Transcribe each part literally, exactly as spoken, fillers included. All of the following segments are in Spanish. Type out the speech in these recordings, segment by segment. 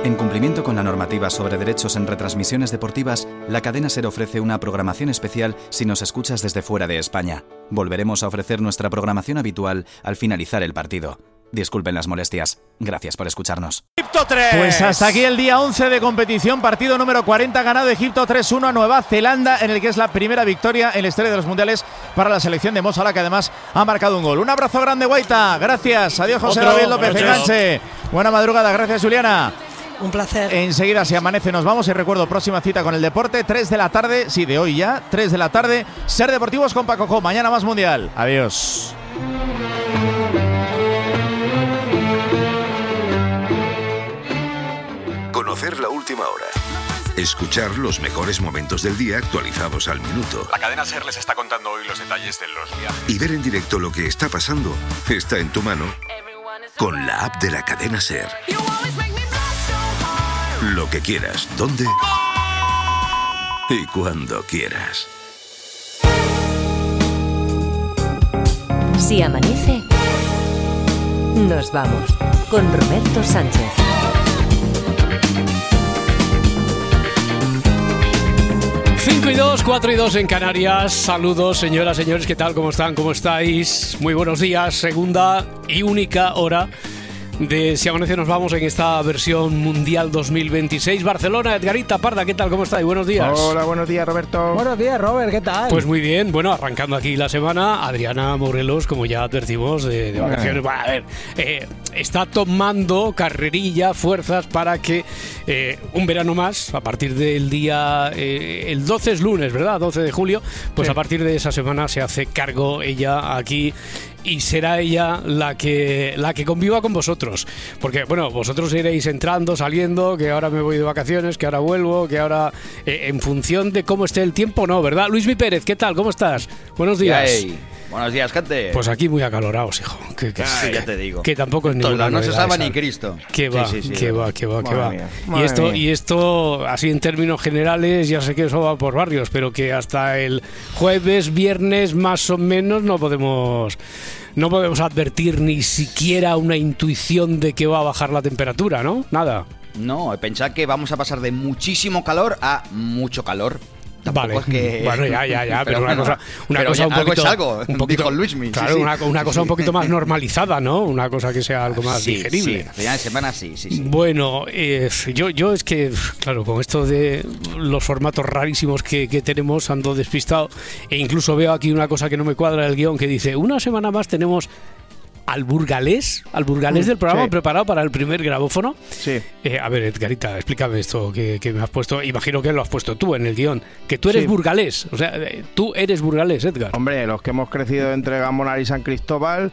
En cumplimiento con la normativa sobre derechos en retransmisiones deportivas, la cadena SER ofrece una programación especial si nos escuchas desde fuera de España. Volveremos a ofrecer nuestra programación habitual al finalizar el partido. Disculpen las molestias. Gracias por escucharnos. Egipto tres. Pues hasta aquí el día once de competición, partido número cuarenta, ganado Egipto tres uno a Nueva Zelanda, en el que es la primera victoria en la historia de los mundiales para la selección de Mo Salah, que además ha marcado un gol. Un abrazo grande, Guaita. Gracias. Adiós, José Otro. David López. Enganche. Buena madrugada. Gracias, Juliana. Un placer. Enseguida se amanece, nos vamos y recuerdo, próxima cita con el deporte, tres de la tarde, sí, de hoy ya, tres de la tarde, Ser Deportivos con Paco Jo. Mañana más mundial. Adiós. Conocer la última hora. Escuchar los mejores momentos del día actualizados al minuto. La cadena SER les está contando hoy los detalles de los viajes. Y ver en directo lo que está pasando está en tu mano con la app de la cadena SER. Lo que quieras, dónde y cuando quieras. Si amanece, nos vamos con Roberto Sánchez. cinco y dos, cuatro y dos en Canarias. Saludos, señoras, señores, ¿qué tal? ¿Cómo están? ¿Cómo estáis? Muy buenos días. Segunda y única hora de Si Amanece Nos Vamos en esta versión Mundial dos mil veintiséis. Barcelona, Edgarita Parda, ¿qué tal? ¿Cómo estáis? Buenos días. Hola, buenos días, Roberto. Buenos días, Robert, ¿qué tal? Pues muy bien, bueno, arrancando aquí la semana, Adriana Morelos, como ya advertimos, de, de vacaciones. Bueno, a ver, eh, está tomando carrerilla, fuerzas para que eh, un verano más, a partir del día, eh, el doce es lunes, ¿verdad? doce de julio, pues sí. A partir de esa semana se hace cargo ella aquí. Y será ella la que la que conviva con vosotros. Porque, bueno, vosotros iréis entrando, saliendo, que ahora me voy de vacaciones, que ahora vuelvo, que ahora... Eh, en función de cómo esté el tiempo, ¿no? ¿Verdad? Luismi Pérez, ¿qué tal? ¿Cómo estás? Buenos días. Hey, buenos días, gente. Pues aquí muy acalorados, hijo. Que, que, Ay, ya te digo. Que tampoco es ninguna No se salva esa. ni Cristo. Que va, sí, sí, sí, que va, que va, que va. Mía, y esto, y esto, así en términos generales, ya sé que eso va por barrios, pero que hasta el jueves, viernes, más o menos, no podemos... No podemos advertir ni siquiera una intuición de que va a bajar la temperatura, ¿no? Nada. No, pensad que vamos a pasar de muchísimo calor a mucho calor. Tampoco Vale, es que... bueno, ya, ya, ya, pero, pero una bueno, cosa, una pero cosa ya, un algo poquito, es algo, un poquito, dijo Luismi. Claro, sí, sí. una, una cosa un poquito más normalizada, ¿no? Una cosa que sea algo más sí, digerible. Sí, final de semana sí, sí, sí. Bueno, eh, yo, yo es que, claro, con esto de los formatos rarísimos que, que tenemos, ando despistado, e incluso veo aquí una cosa que no me cuadra del guión, que dice, una semana más tenemos... al burgalés, al burgalés del programa, sí. Preparado para el primer grabófono. Sí. Eh, a ver, Edgarita, explícame esto que, que me has puesto. Imagino que lo has puesto tú en el guión. Que tú eres sí. burgalés. O sea, tú eres burgalés, Edgar. Hombre, los que hemos crecido entre Gamonar y San Cristóbal...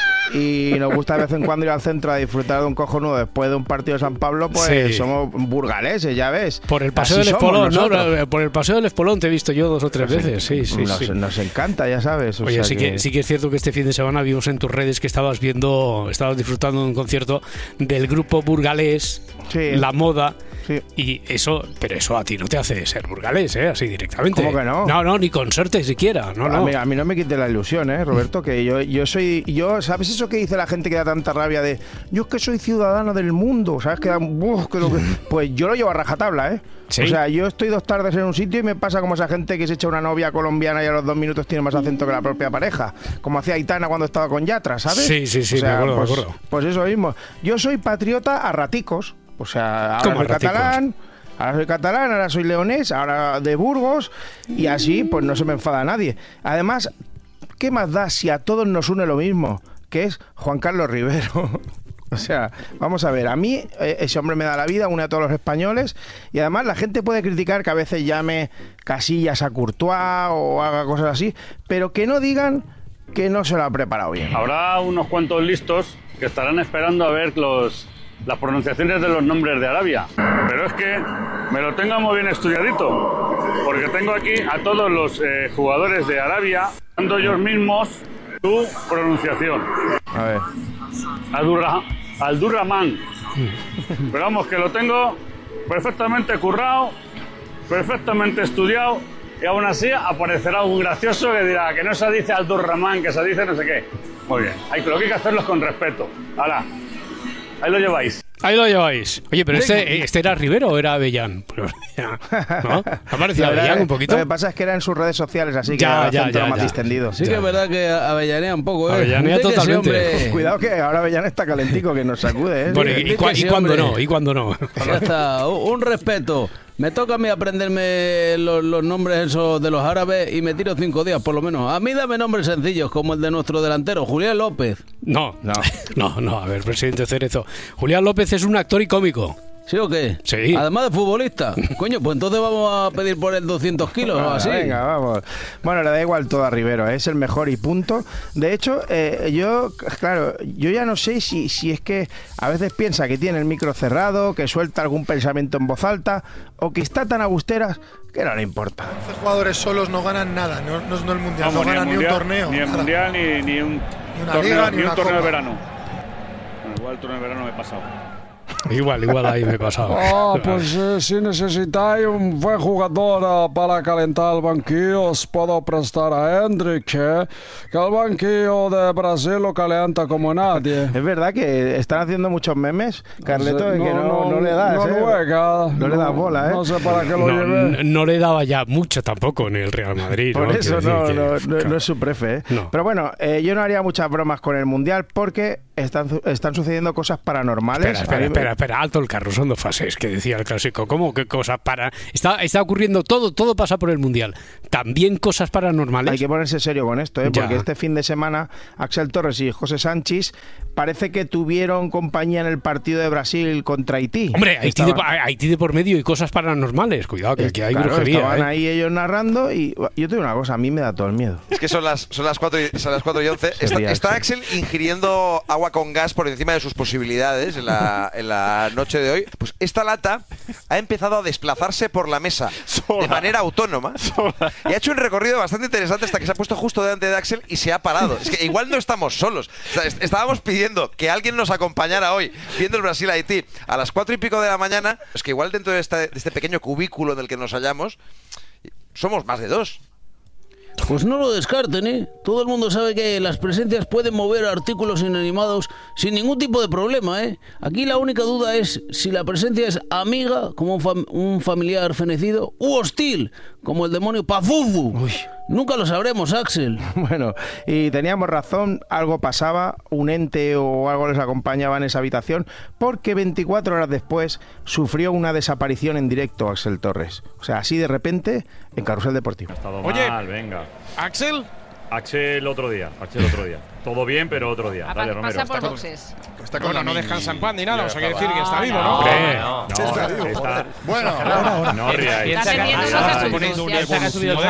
y nos gusta de vez en cuando ir al centro a disfrutar de un cojonudo después de un partido de San Pablo, pues sí. Somos burgaleses, ya ves. Por el paseo Así del Espolón, ¿no? Por el paseo del Espolón te he visto yo dos o tres pues veces, sí, sí, nos, sí. Nos encanta, ya sabes. O Oye, sea sí que... que sí que es cierto que este fin de semana vimos en tus redes que estabas viendo, estabas disfrutando de un concierto del grupo burgalés, sí. La Moda. Sí. Y eso, pero eso a ti no te hace ser burgalés, ¿eh? Así directamente. ¿Cómo que no? No, no, ni consorte siquiera. No, no. A, mí, a mí no me quite la ilusión, ¿eh, Roberto? Que yo, yo soy, yo, ¿sabes eso que dice la gente que da tanta rabia de yo es que soy ciudadano del mundo? ¿Sabes? Que, uf, que, lo que pues yo lo llevo a rajatabla, ¿eh? ¿Sí? O sea, yo estoy dos tardes en un sitio y me pasa como esa gente que se echa una novia colombiana y a los dos minutos tiene más acento que la propia pareja. Como hacía Aitana cuando estaba con Yatra, ¿sabes? Sí, sí, sí, o sea, me acuerdo, pues, me acuerdo. Pues eso mismo. Yo soy patriota a raticos. O sea, ahora soy catalán, ahora soy catalán, ahora soy leonés, ahora de Burgos, y así pues no se me enfada nadie. Además, ¿qué más da si a todos nos une lo mismo? Que es Juan Carlos Rivero. O sea, vamos a ver, a mí ese hombre me da la vida, une a todos los españoles, y además la gente puede criticar que a veces llame Casillas a Courtois o haga cosas así, pero que no digan que no se lo ha preparado bien. Habrá unos cuantos listos que estarán esperando a ver los... las pronunciaciones de los nombres de Arabia, pero es que me lo tengo muy bien estudiadito, porque tengo aquí a todos los eh, jugadores de Arabia dando ellos mismos su pronunciación. A ver. Aldurra, Aldurrahman. Pero vamos, que lo tengo perfectamente currado, perfectamente estudiado, y aún así aparecerá un gracioso que dirá que no se dice Aldurrahman, que se dice no sé qué. Muy bien, hay, lo que hay que hacerlos con respeto. Ahora, ahí lo lleváis. Ahí lo lleváis. Oye, pero este, este era Rivero o era Avellán. ¿No? ¿Ha parecido Avellán un poquito? Lo que pasa es que era en sus redes sociales, así que ya, ya, ya, ya, más ya. distendido. Sí, ya. Que es verdad que avellanea un poco, ¿eh? Avellanea totalmente. Cuidado que ahora Avellán está calentico, que nos sacude, ¿eh? Bueno, ¿y, y, y cuándo no? ¿Y cuándo no? Ya está, un respeto. Me toca a mí aprenderme los, los nombres esos de los árabes y me tiro cinco días por lo menos. A mí dame nombres sencillos como el de nuestro delantero, Julián López. No, no, no, no. A ver, presidente Cerezo. Julián López es un actor y cómico. ¿Sí o qué? Sí. Además de futbolista. Coño, pues entonces vamos a pedir por él doscientos kilos o así. Venga, vamos. Bueno, le da igual todo a Rivero, ¿eh? Es el mejor y punto. De hecho, eh, yo, claro, yo ya no sé si, si es que a veces piensa que tiene el micro cerrado, que suelta algún pensamiento en voz alta, o que está tan a busteras que no le importa. Los jugadores solos no ganan nada, no, no es no el mundial, Vamos, no ganan ni, mundial, un torneo. Ni el nada. mundial, ni, ni un, ni una torneo, liga, ni ni un una torneo de copa. verano. Bueno, igual el torneo de verano me he pasado. Igual, igual ahí me he pasado. Ah, pues eh, si necesitáis un buen jugador uh, para calentar el banquillo, os puedo prestar a Hendrik, eh, que el banquillo de Brasil lo calienta como nadie. Es verdad que están haciendo muchos memes, Carleto, de no, que no, no, no le das, no, ¿eh? juega, no, no le das bola, ¿eh? No sé para qué lo no, llevé. no le daba ya mucho tampoco en el Real Madrid. Por ¿no? eso no, que, no, no, claro. no es su prefe, ¿eh? No. Pero bueno, eh, yo no haría muchas bromas con el Mundial porque están, están sucediendo cosas paranormales. Espera, espera, espera, espera, alto el carro, son dos fases, que decía el clásico. ¿Cómo que cosas para...? Está, está ocurriendo todo, todo pasa por el Mundial. También cosas paranormales. Hay que ponerse serio con esto, ¿eh? Porque Ya. este fin de semana Axel Torres y José Sánchez parece que tuvieron compañía en el partido de Brasil contra Haití. Hombre, Haití de, Estaban- Haití de por medio y cosas paranormales. Cuidado, que aquí hay Claro, brujería. estaban ¿eh? ahí ellos narrando y yo te digo una cosa, a mí me da todo el miedo. Es que son las, son las cuatro y, son las cuatro y once. Está, Sería está Axel. Axel ingiriendo agua con gas por encima de sus posibilidades en la, en la noche de hoy. Pues esta lata ha empezado a desplazarse por la mesa de manera autónoma y ha hecho un recorrido bastante interesante hasta que se ha puesto justo delante de Axel y se ha parado. Es que igual no estamos solos. O sea, est- estábamos pidiendo que alguien nos acompañara hoy viendo el Brasil-Haití a las cuatro y pico de la mañana. Es que igual dentro de, esta- de este pequeño cubículo en el que nos hallamos somos más de dos. Pues no lo descarten, ¿eh? Todo el mundo sabe que las presencias pueden mover artículos inanimados sin ningún tipo de problema, ¿eh? Aquí la única duda es si la presencia es amiga, como un, fam- un familiar fenecido, u hostil, como el demonio Pazuzu. Nunca lo sabremos, Axel. Bueno, y teníamos razón, algo pasaba, un ente o algo les acompañaba en esa habitación, porque veinticuatro horas después sufrió una desaparición en directo Axel Torres. O sea, así de repente, en Carrusel Deportivo. Oye, mal, venga. ¿Axel? Axel otro día, Axel otro día. Todo bien, pero otro día. Ah, Dale, pa- Romero. pasa por Está con- boxes. Está con bueno, no descansa en pan ni nada, Ya o sea, quiere estaba. decir que está vivo, ¿no? No, Hombre, no, no, está está- vivo, está- joder. Bueno, No ríais. Está pendiente unos asuntos. Ya está.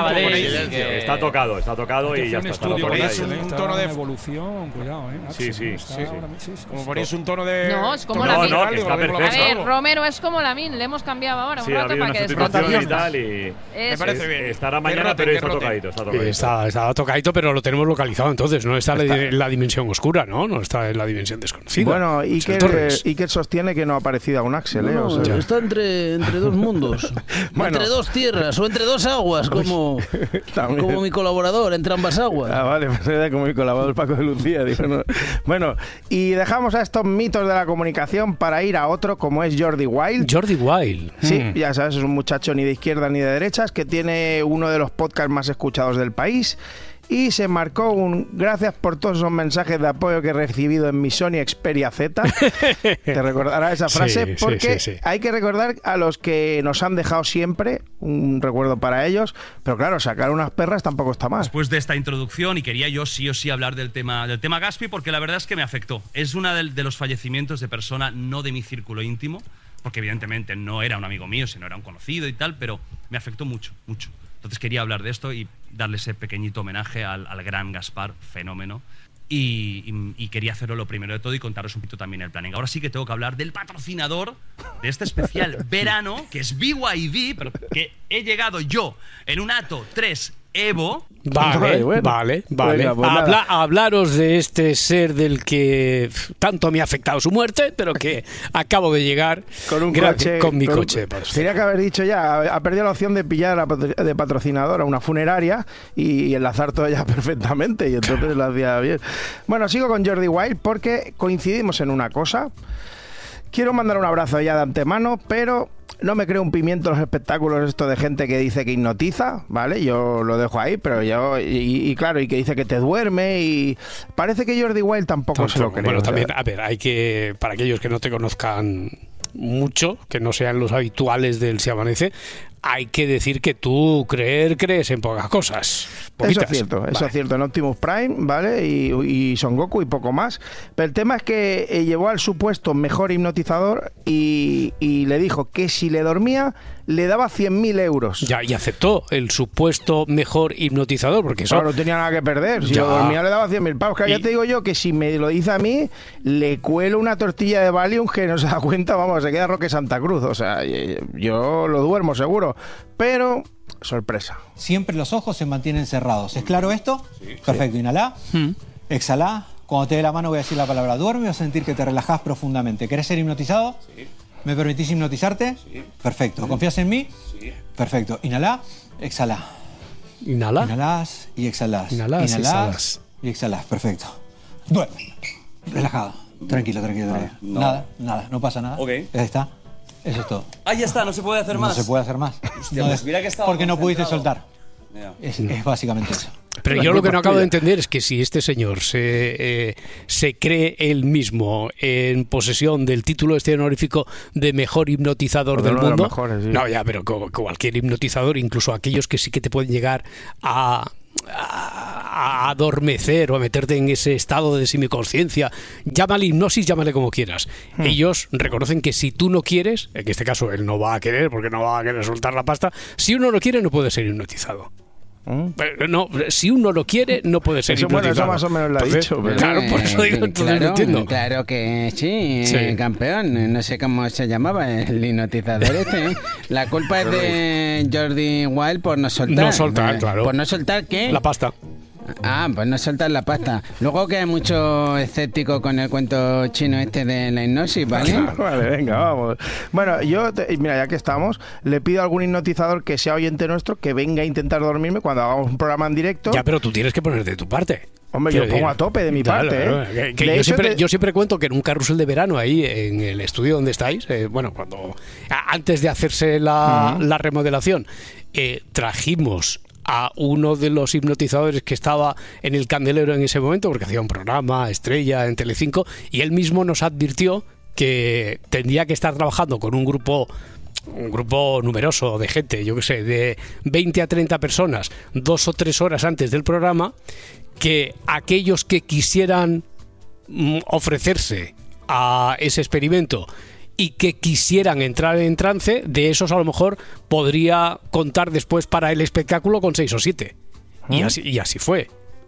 Está tocado, está tocado y ya está. está Estudio, por ahí. ponéis un tono de evolución, cuidado, ¿eh? Sí, sí, Sí. sí. Como ponéis un tono de. No, es como tono la No, min. no, que está A ver, perfecto. Romero es como la min, le hemos cambiado ahora un Sí, ha rato habido para una que sustitución y descanse. tal y... Me parece bien. Estará Que mañana, rote, pero que está rote. tocadito, está Sí, tocadito. Está, está tocadito, pero lo tenemos localizado entonces. No está en la dimensión oscura, ¿no? No está en la dimensión desconocida. Bueno, Axel Iker, Torres. Iker sostiene que no ha aparecido aún Axel, ¿eh? No, O sea, está entre, entre dos mundos. Bueno. Entre dos tierras o entre dos aguas, como, también. como mi colaborador, entre ambas aguas. Ah, vale, pues era como mi colaborador Paco de Lucía. Digo, no. Bueno, y dejamos a estos mitos de la comunicación para ir a otro como es Jordi Wild. Jordi Wild. Sí, Mm. ya sabes, es un muchacho ni de izquierda ni de derechas que tiene uno de los podcasts más escuchados del país y se marcó un gracias por todos esos mensajes de apoyo que he recibido en mi Sony Xperia Z. Te recordará esa frase Sí, sí, porque sí, sí. hay que recordar a los que nos han dejado siempre un recuerdo para ellos, pero claro, sacar unas perras tampoco está mal. Después de esta introducción, y quería yo sí o sí hablar del tema, del tema Gaspi, porque la verdad es que me afectó. Es uno de, de los fallecimientos de persona no de mi círculo íntimo, porque evidentemente no era un amigo mío, sino era un conocido y tal, pero me afectó mucho, mucho. Entonces quería hablar de esto y darle ese pequeñito homenaje al, al gran Gaspar, fenómeno. Y, y- y quería hacerlo lo primero de todo y contaros un poquito también el planning. Ahora sí que tengo que hablar del patrocinador de este especial verano, que es B Y D, pero que he llegado yo en un Ato tres Evo. Vale, Vale, bueno. vale, vale. Venga, pues Habla- nada. hablaros de este ser del que pf, tanto me ha afectado su muerte, pero que acabo de llegar Con un gra- coche. con mi con un- coche. para usted. Tenía que haber dicho ya, ha perdido la opción de pillar a patro- de patrocinador a una funeraria y enlazar todo ya perfectamente y entonces lo hacía bien. Bueno, sigo con Jordi Wild porque coincidimos en una cosa, quiero mandar un abrazo ya de antemano, pero no me creo un pimiento los espectáculos esto de gente que dice que hipnotiza, ¿vale? Yo lo dejo ahí, pero yo... Y, y claro, y que dice que te duerme y... Parece que Jordi Wild tampoco, tampoco se lo cree. Bueno, o sea. también, a ver, hay que... Para aquellos que no te conozcan mucho, que no sean los habituales del Se Amanece, hay que decir que tú creer, crees en pocas cosas. Poquitas. Eso es cierto, eso vale. es cierto. En Optimus Prime, ¿vale? Y, y Son Goku y poco más. Pero el tema es que eh, llevó al supuesto mejor hipnotizador y, y le dijo que si le dormía, le daba cien mil euros. Ya, y aceptó el supuesto mejor hipnotizador, porque eso... Claro, no tenía nada que perder. Si ya. lo dormía, le daba cien mil pavos. Que Y... ya te digo yo que si me lo dice a mí, le cuelo una tortilla de Valium que no se da cuenta, vamos, se queda Roque Santa Cruz. O sea, yo lo duermo seguro. Pero, sorpresa. Siempre los ojos se mantienen cerrados. ¿Es claro esto? Sí. Perfecto. Sí. Inhalá. Hmm. Exhalá. Cuando te dé la mano voy a decir la palabra duerme y vas a sentir que te relajás profundamente. ¿Querés ser hipnotizado? Sí. ¿Me permitís hipnotizarte? Sí. Perfecto. Sí. ¿Confías en mí? Sí. Perfecto. Inhalá. Exhalá. Inhala. Inhalás y exhalás. Inhalás y Inhalás exhalás. y exhalás. Perfecto. Duerme. Relajado. Tranquilo, tranquilo. tranquilo. No. Nada, nada. No pasa nada. Ok. Ahí está. Eso es todo. Ah, ya está, no se puede hacer más. No se puede hacer más. Hostia, No pues es- mira que estaba porque no pudiste concentrado. soltar. Ya. Es, es básicamente eso. Pero yo lo que no acabo de entender es que si este señor se, eh, se cree él mismo en posesión del título este honorífico de mejor hipnotizador Pues del uno de los mundo, mejores, sí. no, ya, pero co- cualquier hipnotizador, incluso aquellos que sí que te pueden llegar a, a, a adormecer o a meterte en ese estado de semiconsciencia, llámale hipnosis, llámale como quieras. Hmm. Ellos reconocen que si tú no quieres, en este caso él no va a querer porque no va a querer soltar la pasta, si uno no quiere no puede ser hipnotizado. Pero no, si uno lo quiere, no puede ser Eso, bueno, hipnotizado. eso más o menos lo ha Entonces, dicho, pero- Claro, por eso digo, Eh, entonces claro, no entiendo. claro que sí, Sí. eh, campeón. No sé cómo se llamaba el hipnotizador este. ¿eh? La culpa es de Jordi Wild por no soltar. No soltar, Eh, claro. ¿Por no soltar qué? La pasta. Ah, pues no soltar la pasta. Luego que hay mucho escéptico con el cuento chino este de la hipnosis, ¿vale? Vale, venga, vamos. Bueno, yo, te- mira, ya que estamos, le pido a algún hipnotizador que sea oyente nuestro que venga a intentar dormirme cuando hagamos un programa en directo. Ya, pero tú tienes que poner de tu parte. Hombre, yo Quiero pongo decir, a tope de mi claro, parte, claro, ¿eh? que- que De yo, hecho, siempre, te- yo siempre cuento que en un carrusel de verano ahí en el estudio donde estáis, eh, bueno, cuando a- antes de hacerse la, Ujú. la remodelación, eh, trajimos a uno de los hipnotizadores que estaba en el candelero en ese momento, porque hacía un programa estrella en Telecinco, y él mismo nos advirtió que tendría que estar trabajando con un grupo un grupo numeroso de gente, yo qué sé, de veinte a treinta personas, dos o tres horas antes del programa, que aquellos que quisieran mm, ofrecerse a ese experimento y que quisieran entrar en trance, de esos a lo mejor podría contar después para el espectáculo con seis o siete. Y ¿Mm? así, y así fue.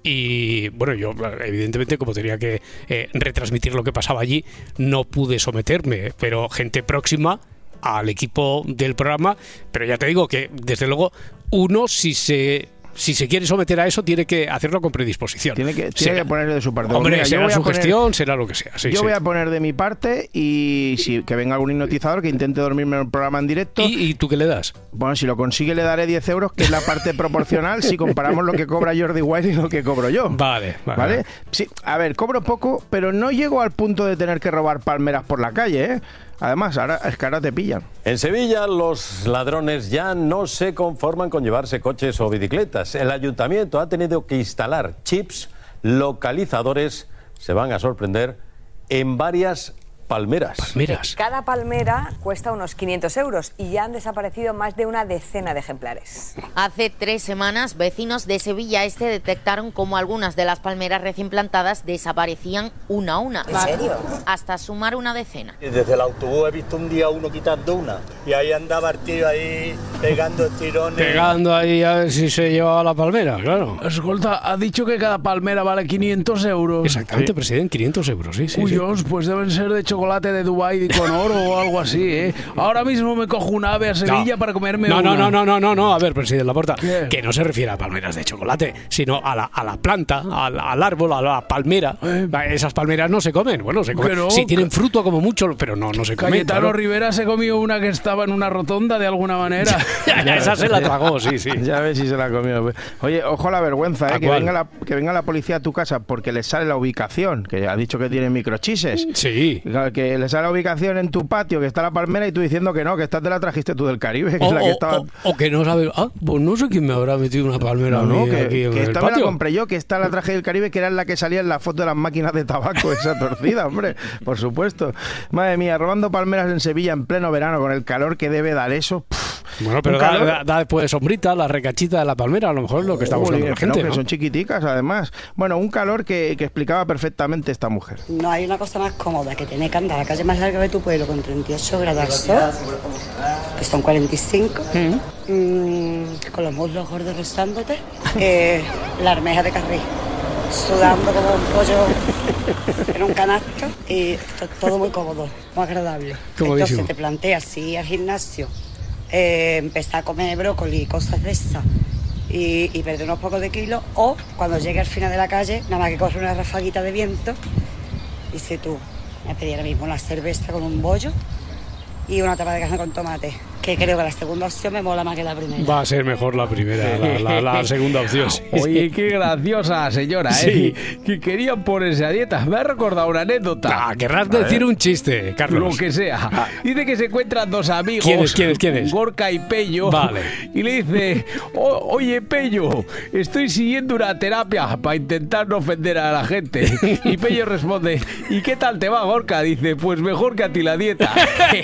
Y bueno, yo evidentemente como tenía que eh, retransmitir lo que pasaba allí, no pude someterme, pero gente próxima al equipo del programa, pero ya te digo que desde luego uno si se si se quiere someter a eso tiene que hacerlo con predisposición. Tiene que, tiene Será- que poner de su parte. Hombre, Mira, yo será voy a su poner- gestión, será lo que sea. Sí, yo sí. voy a poner de mi parte y si que venga algún hipnotizador que intente dormirme en el programa en directo. ¿Y, y tú qué le das? Bueno, si lo consigue le daré diez euros, que es la parte proporcional si comparamos lo que cobra Jordi Wild y lo que cobro yo. Vale, vale. ¿Vale? Sí, a ver, cobro poco, pero no llego al punto de tener que robar palmeras por la calle, ¿eh? Además, ahora es que ahora te pillan. En Sevilla, los ladrones ya no se conforman con llevarse coches o bicicletas. El ayuntamiento ha tenido que instalar chips localizadores, se van a sorprender, en varias palmeras. Palmeras. Cada palmera cuesta unos quinientos euros y ya han desaparecido más de una decena de ejemplares. Hace tres semanas, vecinos de Sevilla Este detectaron cómo algunas de las palmeras recién plantadas desaparecían una a una. ¿En serio? Hasta sumar una decena. Desde el autobús he visto un día uno quitando una y ahí andaba el tío ahí pegando tirones. Pegando ahí a ver si se llevaba la palmera, claro. Escolta, ha dicho que cada palmera vale quinientos euros. Exactamente, presidente, quinientos euros, sí, sí. Cuyos, sí. pues deben ser de chocolate de Dubái con oro o algo así, ¿eh? Ahora mismo me cojo un ave a Sevilla No. para comerme No, una. no, no, no, no, no, no, a ver, presidente Laporta, ¿Qué? que no se refiere a palmeras de chocolate, sino a la, a la planta, al, al árbol, a la palmera. ¿Eh? Esas palmeras no se comen, bueno, se comen. Que no, sí, tienen que- fruto como mucho, pero no, no se comen. Cayetano claro. Rivera se comió una que estaba en una rotonda de alguna manera. Ya, esa se la tragó, sí, sí. Ya ves si se la comió. Oye, ojo a la vergüenza, ¿A ¿eh? Que cuál? venga, la, que venga la policía a tu casa porque les sale la ubicación, que ha dicho que tiene microchises. Sí. Claro, Bueno, que le sale la ubicación en tu patio, que está la palmera, y tú diciendo que no, que esta te la trajiste tú del Caribe. Que O, es la que o- estaba... o- o que no sabe. Ah, pues no sé quién me habrá metido una palmera No, a no, mí que, aquí en que el esta me la patio. compré yo, que esta la traje del Caribe, que era la que salía en la foto de las máquinas de tabaco, esa torcida, hombre, por supuesto. Madre mía, robando palmeras en Sevilla en pleno verano, con el calor que debe dar eso. Pff, Bueno, pero un da, calor- da- da después de sombrita, la recachita de la palmera, a lo mejor es lo que está buscando Jolín, la que no, gente, que ¿no? son chiquiticas, además. Bueno, un calor que, que explicaba perfectamente esta mujer. No hay una cosa más cómoda que tener que andar a la calle más larga de tu pueblo con treinta y ocho grados al sol, que son cuarenta y cinco, mm, con los muslos gordos rozándote, eh, la armeja de Carril, sudando como un pollo en un canasto y to- todo muy cómodo, muy agradable. Comodísimo. Entonces te planteas si ir al gimnasio, eh, empezar a comer brócoli y cosas de esas y, y perder unos pocos de kilos, o cuando llegue al final de la calle, nada más que corre una rafaguita de viento, y si tú me pedí ahora mismo una cerveza con un bollo y una tapa de carne con tomate, que creo que la segunda opción me mola más que la primera. Va a ser mejor la primera, la, la- la segunda opción. sí. Oye, qué graciosa señora, ¿eh? Sí. Que querían ponerse a dieta. Me ha recordado una anécdota. Ah, querrás decir un chiste, Carlos. Lo que sea. Dice que se encuentran dos amigos. ¿Quiénes, quiénes, quiénes? Gorka y Pello. Vale. Y le dice, "O- oye, Pello, estoy siguiendo una terapia para intentar no ofender a la gente. Y Pello responde, ¿y qué tal te va, Gorka? Dice, pues mejor que a ti la dieta.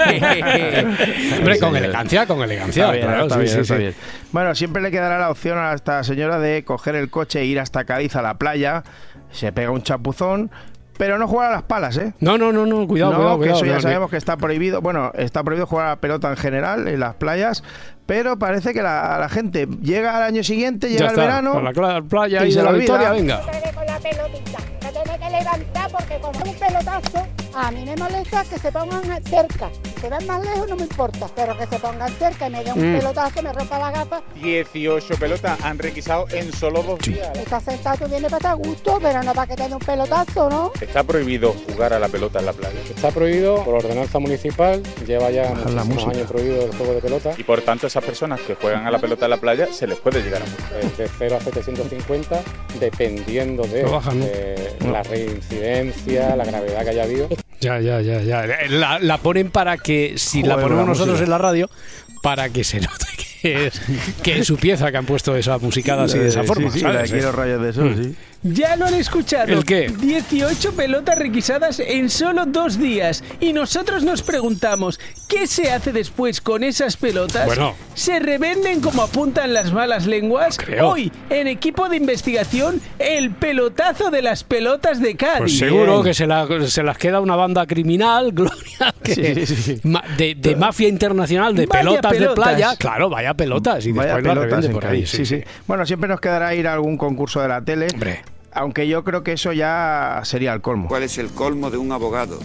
Hombre, con elegancia, con elegancia. Está bien, claro, está sí, bien, sí, está sí. bien. Bueno, siempre le quedará la opción a esta señora de coger el coche e ir hasta Cádiz a la playa, se pega un chapuzón, pero no juega a las palas, ¿eh? No, no, no, no, cuidado, no, cuidado, que cuidado. eso ya cuidado, sabemos que está prohibido. Bueno, está prohibido jugar a la pelota en general en las playas, pero parece que la, la gente llega al año siguiente, Ya llega el está, verano con la cla- playa y se de le la olvida. Victoria, venga. Con la pelotita, me tiene que levantar porque como es un pelotazo, a mí me molesta que se pongan cerca. Si se ven más lejos no me importa, pero que se pongan cerca y me den un Mm. pelotazo, me rompa la gafas. dieciocho pelotas han requisado en solo dos días. Estás sentado, tú vienes para estar a gusto, pero no para que te dé un pelotazo, ¿no? Está prohibido jugar a la pelota en la playa. Está prohibido por ordenanza municipal, lleva ya muchísimos música. años prohibido el juego de pelota. Y por tanto esas personas que juegan a la pelota en la playa se les puede llegar a multar. De cero a setecientos cincuenta, dependiendo de Lo bajan, ¿no? eh, la reincidencia, la gravedad que haya habido. Ya, ya, ya, ya. La, la ponen para que, si la Joder, ponemos la nosotros música. en la radio, para que se note que es, que es su pieza que han puesto esa musicada así de esa Sí, forma. sí, la ¿sabes? quiero rayos de eso, Mm. sí. Ya lo han escuchado. ¿El qué? dieciocho pelotas requisadas en solo dos días. Y nosotros nos preguntamos, ¿qué se hace después con esas pelotas? Bueno. ¿Se revenden como apuntan las malas lenguas? creo. Hoy, en equipo de investigación, el pelotazo de las pelotas de Cádiz. Pues seguro que se, la- se las queda una banda criminal, Gloria, que- Sí, sí, sí. ma- de, de mafia internacional, de Vaya pelotas, de pelotas. playa. Claro, vaya pelotas. Y Vaya después las pelotas revende en por ahí. Cádiz, sí, sí. Bueno, siempre nos quedará ir a algún concurso de la tele. Hombre. Aunque yo creo que eso ya sería el colmo. ¿Cuál es el colmo de un abogado?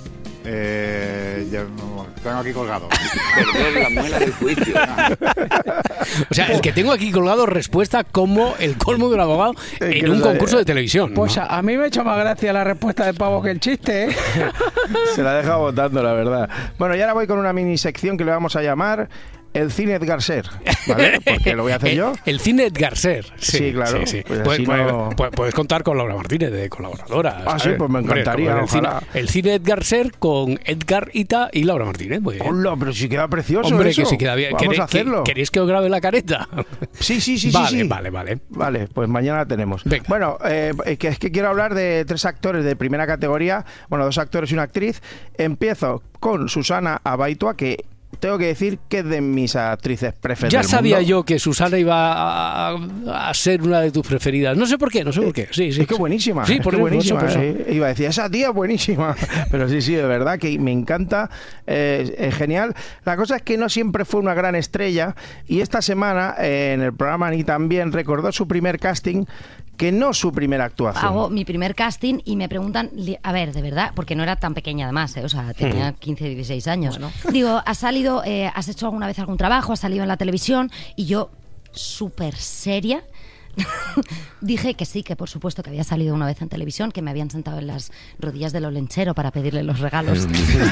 Eh, ya no, tengo aquí colgado. Perder la muela del juicio. O sea, el que tengo aquí colgado respuesta como el colmo de un abogado que en un lo- concurso de televisión. Pues ¿no? a, a mí me ha hecho más gracia la respuesta de Pavo que el chiste, ¿eh? Se la deja votando, la verdad. Bueno, y ahora voy con una mini sección que le vamos a llamar el cine Edgar Ser, ¿vale? Porque lo voy a hacer el, yo. El cine Edgar Ser. Sí, Sí, claro, sí, sí. pues Puedes, así puedes- no- puedes- puedes contar con Laura Martínez de colaboradora. Ah, sí, ¿sabes? pues me Hombre, encantaría, como el, cine, ojalá. el cine Edgar Ser con Edgar Ita y Laura Martínez. Muy bien. Hola, pero si queda precioso Hombre, eso. que si queda bien. Vamos ¿Queréis- a hacerlo. que- ¿Queréis que os grabe la careta? Sí, sí, sí, vale, sí, sí. Vale, vale, Vale, pues mañana la tenemos. Bueno, eh, es que, es que quiero hablar de tres actores de primera categoría. Bueno, dos actores y una actriz. Empiezo con Susana Abaitua, que tengo que decir que es de mis actrices preferidas Ya del sabía mundo. yo que Susana iba a, a ser una de tus preferidas. No sé por qué, no sé por qué. Sí, sí. Es que buenísima, Sí, es por que eso, buenísima. por eso, por eh. eso. Iba a decir, esa tía es buenísima. Pero sí, sí, de verdad que me encanta. eh, es genial. La cosa es que no siempre fue una gran estrella. Y esta semana, eh, en el programa Ni también, recordó su primer casting, que no su primera actuación. Hago mi primer casting y me preguntan, li- a ver, de verdad, porque no era tan pequeña además, ¿eh? O sea, tenía quince, dieciséis años. Digo, ¿has salido, eh, has hecho alguna vez algún trabajo, has salido en la televisión? Y yo, súper seria, dije que sí, que por supuesto que había salido una vez en televisión, que me habían sentado en las rodillas del olenchero para pedirle los regalos.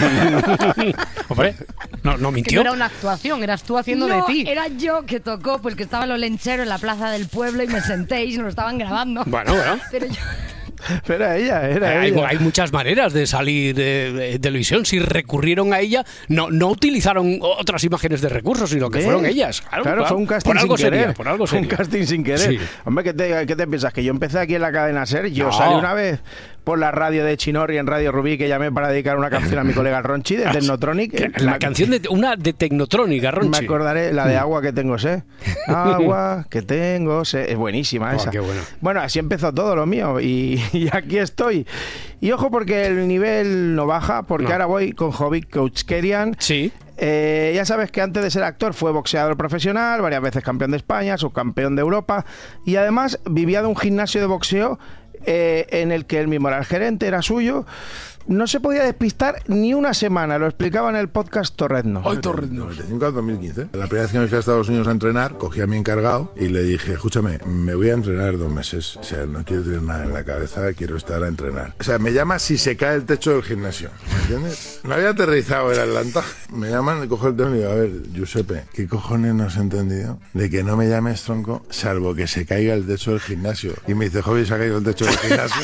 Hombre, no, no Que no mintió. era una actuación, eras tú haciendo No, de ti. era yo que tocó, pues que estaba el olenchero en la plaza del pueblo y me senté y se lo estaban grabando. Bueno, bueno. Pero yo... Era ella, era hay, ella. hay muchas maneras de salir de, de televisión. Si recurrieron a ella, no, no utilizaron otras imágenes de recursos, sino que ¿Eh? fueron ellas. Claro, claro, fue un casting por algo sin querer. Sería, por algo Fue un sería. casting sin querer. Sí. Hombre, ¿qué te, ¿qué te piensas? Que yo empecé aquí en la cadena SER. Yo No. salí una vez por la radio de Chinorri en Radio Rubí, que llamé para dedicar una canción a mi colega Ronchi de Technotronic. La canción de una de Tecnotrónica, Ronchi. Me acordaré, la de Agua que tengo sed. Agua que tengo sed. Es buenísima Oh, esa. qué bueno. Bueno, así empezó todo lo mío y, y aquí estoy. Y ojo porque el nivel no baja, porque No. ahora voy con Jovic Kouchkerian. Sí. Eh, ya sabes que antes de ser actor fue boxeador profesional, varias veces campeón de España, subcampeón de Europa y además vivía de un gimnasio de boxeo eh, en el que él mismo era el gerente, era suyo. No se podía despistar ni una semana, lo explicaba en el podcast Torrezno. Hoy Torrezno. noventa y cinco al dos mil quince. La primera vez que me fui a Estados Unidos a entrenar, cogí a mi encargado y le dije, escúchame, me voy a entrenar dos meses. O sea, no quiero tener nada en la cabeza, quiero estar a entrenar. O sea, me llama si se cae el techo del gimnasio. ¿Me entiendes? No había aterrizado en Atlanta. Me llaman, cojo el teléfono y digo, a ver, Giuseppe, ¿qué cojones no has entendido? De que no me llames tronco, salvo que se caiga el techo del gimnasio. Y me dice, Jovi, se ha caído el techo del gimnasio.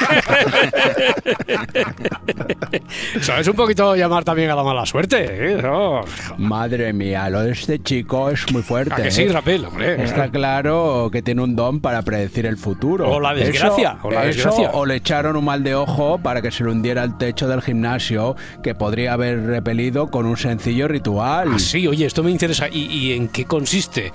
Eso es un poquito llamar también a la mala suerte. ¿eh? No. Madre mía, lo de este chico es muy fuerte. ¿A que sí, ¿eh? Rapel, hombre? Está claro que tiene un don para predecir el futuro. O la desgracia, Eso, o la eso, desgracia. o le echaron un mal de ojo para que se le hundiera el techo del gimnasio, que podría haber repelido con un sencillo ritual. Ah, sí, oye, esto me interesa. ¿Y, y en qué consiste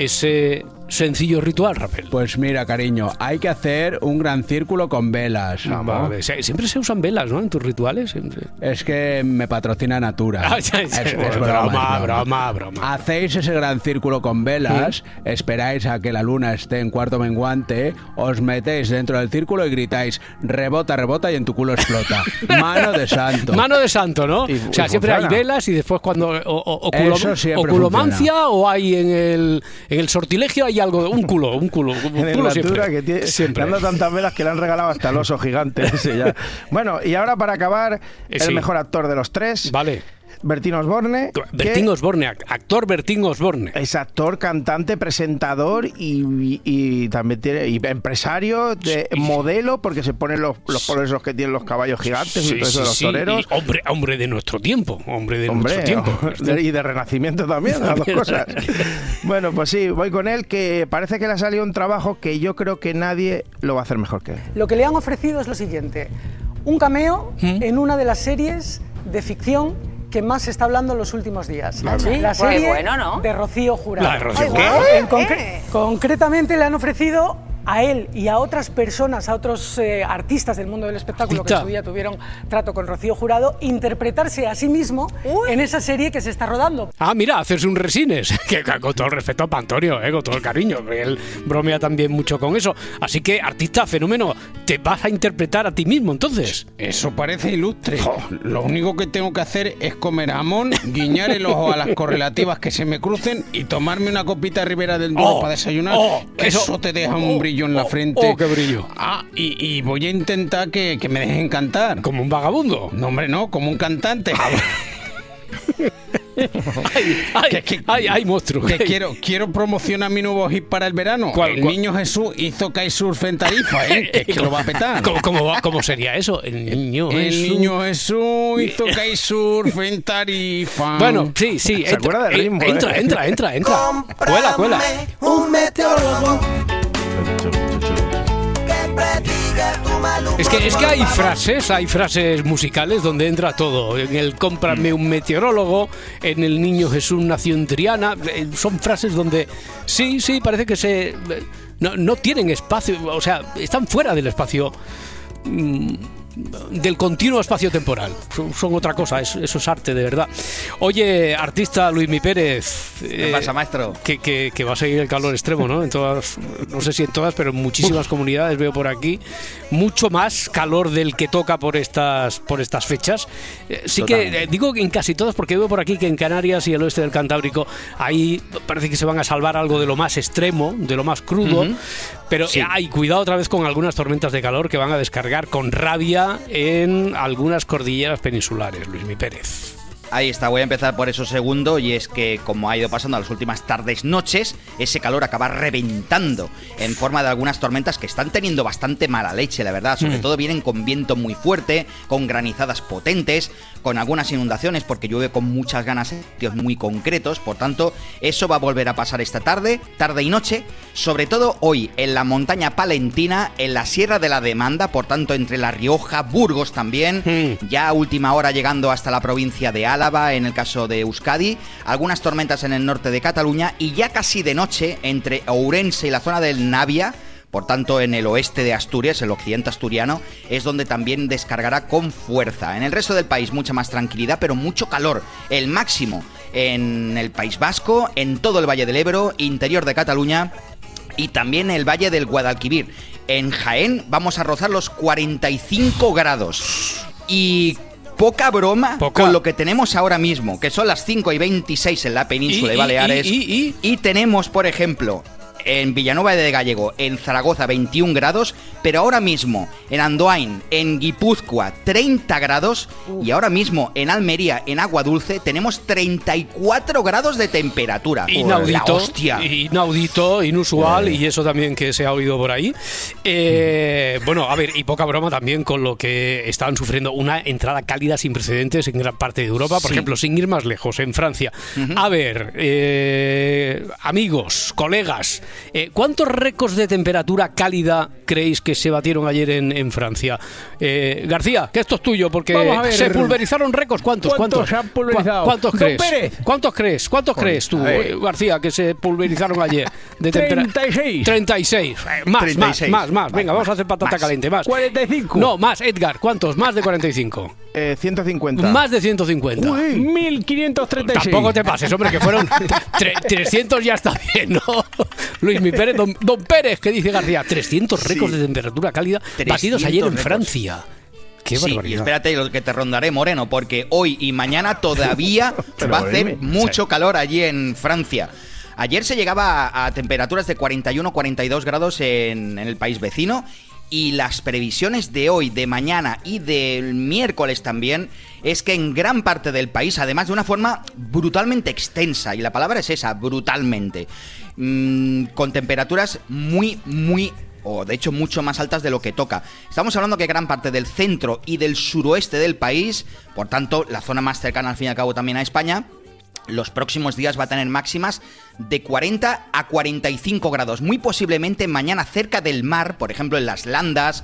ese sencillo ritual, Rapel? Pues mira, cariño, hay que hacer un gran círculo con velas. ¿no? Vale, se- siempre se usan velas, ¿no? En tus rituales. Siempre. Es que me patrocina Natura. Ah, ya, ya, Es- es broma, broma, es broma, broma. Hacéis ese gran círculo con velas, esperáis a que la luna esté en cuarto menguante, os metéis dentro del círculo y gritáis rebota, rebota y en tu culo explota. Mano de santo. Mano de santo, ¿no? Y- o sea, y siempre hay funciona. velas y después cuando o, o, o culo- Eso siempre oculomancia o hay en el, en el sortilegio hay algo, un culo, un culo, un En el culo Natura, siempre. que tiene, Siempre. le han dado tantas velas que le han regalado hasta el oso gigante ese ya. Bueno, y ahora para acabar, Eh, el sí. mejor actor de los tres. Vale. Bertín Osborne. Bertín que Osborne, actor Bertín Osborne. Es actor, cantante, presentador y, y- y también tiene y empresario, de, modelo, porque se ponen los, los polos esos que tienen los caballos gigantes y Sí, todo eso sí, de los sí, toreros. y hombre, hombre de nuestro tiempo, hombre de Hombre, nuestro tiempo. de- y de renacimiento también, las dos También. cosas. Bueno, pues sí, voy con él, que parece que le ha salido un trabajo que yo creo que nadie lo va a hacer mejor que él. Lo que le han ofrecido es lo siguiente: un cameo en una de las series de ficción que más se está hablando en los últimos días. ¿Ah, sí? La Qué serie bueno, ¿no? de Rocío Jurado. La de Rocío Ay, Jurado. en concre- Concretamente le han ofrecido a él y a otras personas, a otros eh, artistas del mundo del espectáculo que en Artista. su día tuvieron trato con Rocío Jurado, interpretarse a sí mismo en esa serie que se está rodando. Ah, mira, hacerse un resines. Que con todo el respeto a Pantorio, eh, con todo el cariño. Él bromea también mucho con eso. Así que, artista, fenómeno, te vas a interpretar a ti mismo, entonces. Eso parece ilustre. Lo único que tengo que hacer es comer jamón, guiñar el ojo a las correlativas que se me crucen y tomarme una copita Ribera del Duero Oh, para desayunar. oh, eso, eso- te deja oh, un brillo en la oh, frente. oh, qué brillo. Ah, y, y voy a intentar que, que me dejen cantar. ¿Como un vagabundo? No, hombre, no, como un cantante. Ay, ay, Que- que- ay, ay, monstruo. Que quiero, quiero promocionar mi nuevo hit para el verano. ¿Cuál, el cuál? niño Jesús hizo kitesurf en Tarifa, ¿eh? Que, es que lo va a petar. ¿Cómo, cómo, va- cómo sería eso? El niño El Jesús. niño Jesús hizo kitesurf en Tarifa. Bueno, sí, sí. Se acuerda del eh, ritmo, entra, eh. entra, entra, entra. Cuela, cuela. Un meteorólogo que prediga tu mal humor. Es que, es que hay frases, hay frases musicales donde entra todo. En el cómprame un meteorólogo, en el niño Jesús nació en Triana. eh, Son frases donde sí, sí, parece que se... eh, No, no tienen espacio, o sea, están fuera del espacio... mm, del continuo espacio temporal. Son, son otra cosa, es- eso es arte de verdad. Oye, artista Luismi Pérez. ¿Qué pasa, maestro? Que, que, que va a seguir el calor extremo, ¿no? En todas, no sé si en todas, pero en muchísimas comunidades veo por aquí. Mucho más calor del que toca por estas, por estas fechas. Eh, sí Totalmente. que eh, digo que en casi todas, porque veo por aquí que en Canarias y el oeste del Cantábrico ahí parece que se van a salvar algo de lo más extremo, de lo más crudo. Ujú. Pero Sí. eh, hay cuidado otra vez con algunas tormentas de calor que van a descargar con rabia en algunas cordilleras peninsulares, Luismi Pérez. Ahí está, voy a empezar por eso segundo, y es que como ha ido pasando a las últimas tardes, noches, ese calor acaba reventando en forma de algunas tormentas que están teniendo bastante mala leche, la verdad. Sobre mm. todo vienen con viento muy fuerte, con granizadas potentes, con algunas inundaciones porque llueve con muchas ganas en sitios muy concretos. Por tanto, eso va a volver a pasar esta tarde, tarde y noche, sobre todo hoy en la montaña palentina, en la Sierra de la Demanda, por tanto entre La Rioja, Burgos también, mm. ya a última hora llegando hasta la provincia de Álava, en el caso de Euskadi, algunas tormentas en el norte de Cataluña y ya casi de noche entre Ourense y la zona del Navia. Por tanto, en el oeste de Asturias, el occidente asturiano, es donde también descargará con fuerza. En el resto del país mucha más tranquilidad, pero mucho calor. El máximo en el País Vasco, en todo el Valle del Ebro, interior de Cataluña y también el Valle del Guadalquivir. En Jaén vamos a rozar los cuarenta y cinco grados. Y poca broma poca. con lo que tenemos ahora mismo, que son las cinco y veintiséis en la península y, de Baleares. Y, y, y, y tenemos, por ejemplo, en Villanueva de Gallego, en Zaragoza, veintiún grados, pero ahora mismo en Andoain, en Guipúzcoa, treinta grados, uh. y ahora mismo en Almería, en Agua Dulce, tenemos treinta y cuatro grados de temperatura. Inaudito, hostia. inaudito, inusual, eh. y eso también que se ha oído por ahí. Eh, bueno, a ver, y poca broma también con lo que están sufriendo una entrada cálida sin precedentes en gran parte de Europa, por sí. ejemplo, sin ir más lejos, en Francia. Uh-huh. A ver, eh, amigos, colegas, Eh, ¿cuántos récords de temperatura cálida creéis que se batieron ayer en, en Francia? Eh, García, que esto es tuyo, porque se pulverizaron récords. ¿Cuántos? ¿Cuántos, ¿Cuántos se han pulverizado? ¿Cuántos Don crees? Pérez. ¿Cuántos crees? ¿Cuántos Joder, crees tú, eh, García, que se pulverizaron ayer? De treinta y seis. treinta y seis. Eh, más, treinta y seis. más, más, más. Venga, vamos a hacer patata más. caliente. Más. cuarenta y cinco. No, más, Edgar. ¿Cuántos? Más de cuarenta y cinco. Eh, ciento cincuenta. Más de ciento cincuenta. Uy, mil quinientos treinta y seis. Tampoco te pases, hombre, que fueron trescientos, ya está bien, ¿no? Luis Mi Pérez, don, don Pérez, que dice García, trescientos récords sí. de temperatura cálida batidos ayer en récords. Francia. Qué sí, barbaridad. Y espérate lo que te rondaré, Moreno, porque hoy y mañana todavía va a hacer mucho sí. calor allí en Francia. Ayer se llegaba a, a temperaturas de cuarenta y uno a cuarenta y dos grados en, en el país vecino. Y las previsiones de hoy, de mañana y del miércoles también es que en gran parte del país, además de una forma brutalmente extensa, y la palabra es esa, brutalmente, mmm, con temperaturas muy, muy, o de hecho mucho más altas de lo que toca. Estamos hablando que gran parte del centro y del suroeste del país, por tanto, la zona más cercana al fin y al cabo también a España, los próximos días va a tener máximas de cuarenta a cuarenta y cinco grados. Muy posiblemente mañana cerca del mar, por ejemplo en las Landas,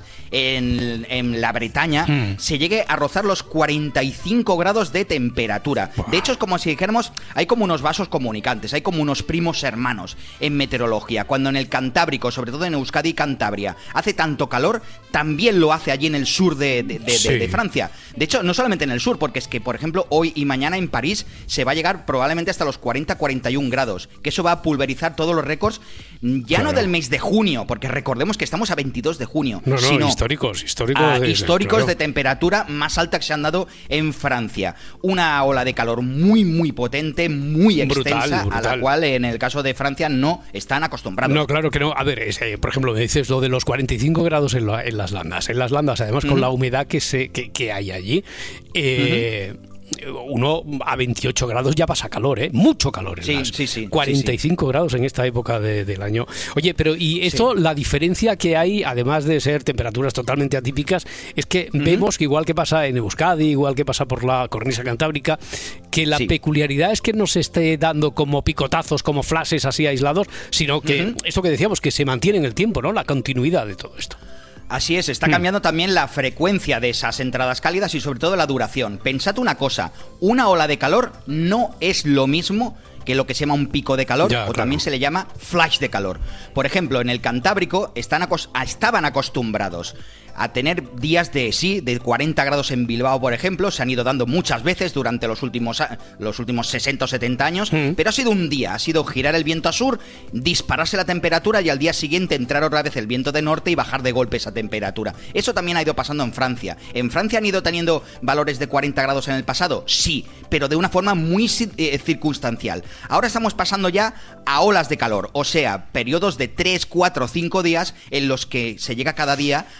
en, en la Bretaña, mm. se llegue a rozar los cuarenta y cinco grados de temperatura. Wow. De hecho es como si dijéramos, hay como unos vasos comunicantes, hay como unos primos hermanos en meteorología. Cuando en el Cantábrico, sobre todo en Euskadi y Cantabria, hace tanto calor, también lo hace allí en el sur de, de, de, sí. de, de Francia. De hecho, no solamente en el sur, porque es que, por ejemplo, hoy y mañana en París se va a llegar probablemente hasta los cuarenta a cuarenta y un grados, que eso va a pulverizar todos los récords, ya claro. no del mes de junio, porque recordemos que estamos a veintidós de junio, no, no, sino históricos, históricos, a de, históricos claro. de temperatura más alta que se han dado en Francia. Una ola de calor muy, muy potente, muy extensa, brutal, brutal. a la cual en el caso de Francia no están acostumbrados. No, claro que no. A ver, es, eh, por ejemplo, me dices lo de los cuarenta y cinco grados en, la, en las Landas. En las Landas, además, uh-huh. con la humedad que, se, que, que hay allí, eh... Uh-huh. Uno a veintiocho grados ya pasa calor, ¿eh? Mucho calor. Sí, sí, sí. cuarenta y cinco sí, sí. grados en esta época de, del año. Oye, pero y esto, sí. la diferencia que hay, además de ser temperaturas totalmente atípicas, es que uh-huh. vemos que igual que pasa en Euskadi, igual que pasa por la cornisa cantábrica, que la sí. peculiaridad es que no se esté dando como picotazos, como flashes así aislados, sino que uh-huh. esto que decíamos, que se mantiene en el tiempo, ¿no? La continuidad de todo esto. Así es, está cambiando también la frecuencia de esas entradas cálidas y sobre todo la duración. Pensad una cosa, una ola de calor no es lo mismo que lo que se llama un pico de calor, ya, o claro. también se le llama flash de calor. Por ejemplo, en el Cantábrico están acos- estaban acostumbrados a tener días de sí, de cuarenta grados en Bilbao, por ejemplo, se han ido dando muchas veces durante los últimos los últimos sesenta o setenta años, mm. pero ha sido un día, ha sido girar el viento a sur, dispararse la temperatura y al día siguiente entrar otra vez el viento de norte y bajar de golpe esa temperatura. Eso también ha ido pasando en Francia. ¿En Francia han ido teniendo valores de cuarenta grados en el pasado? Sí, pero de una forma muy eh, circunstancial. Ahora estamos pasando ya a olas de calor, o sea, periodos de tres, cuatro, cinco días en los que se llega cada día a esos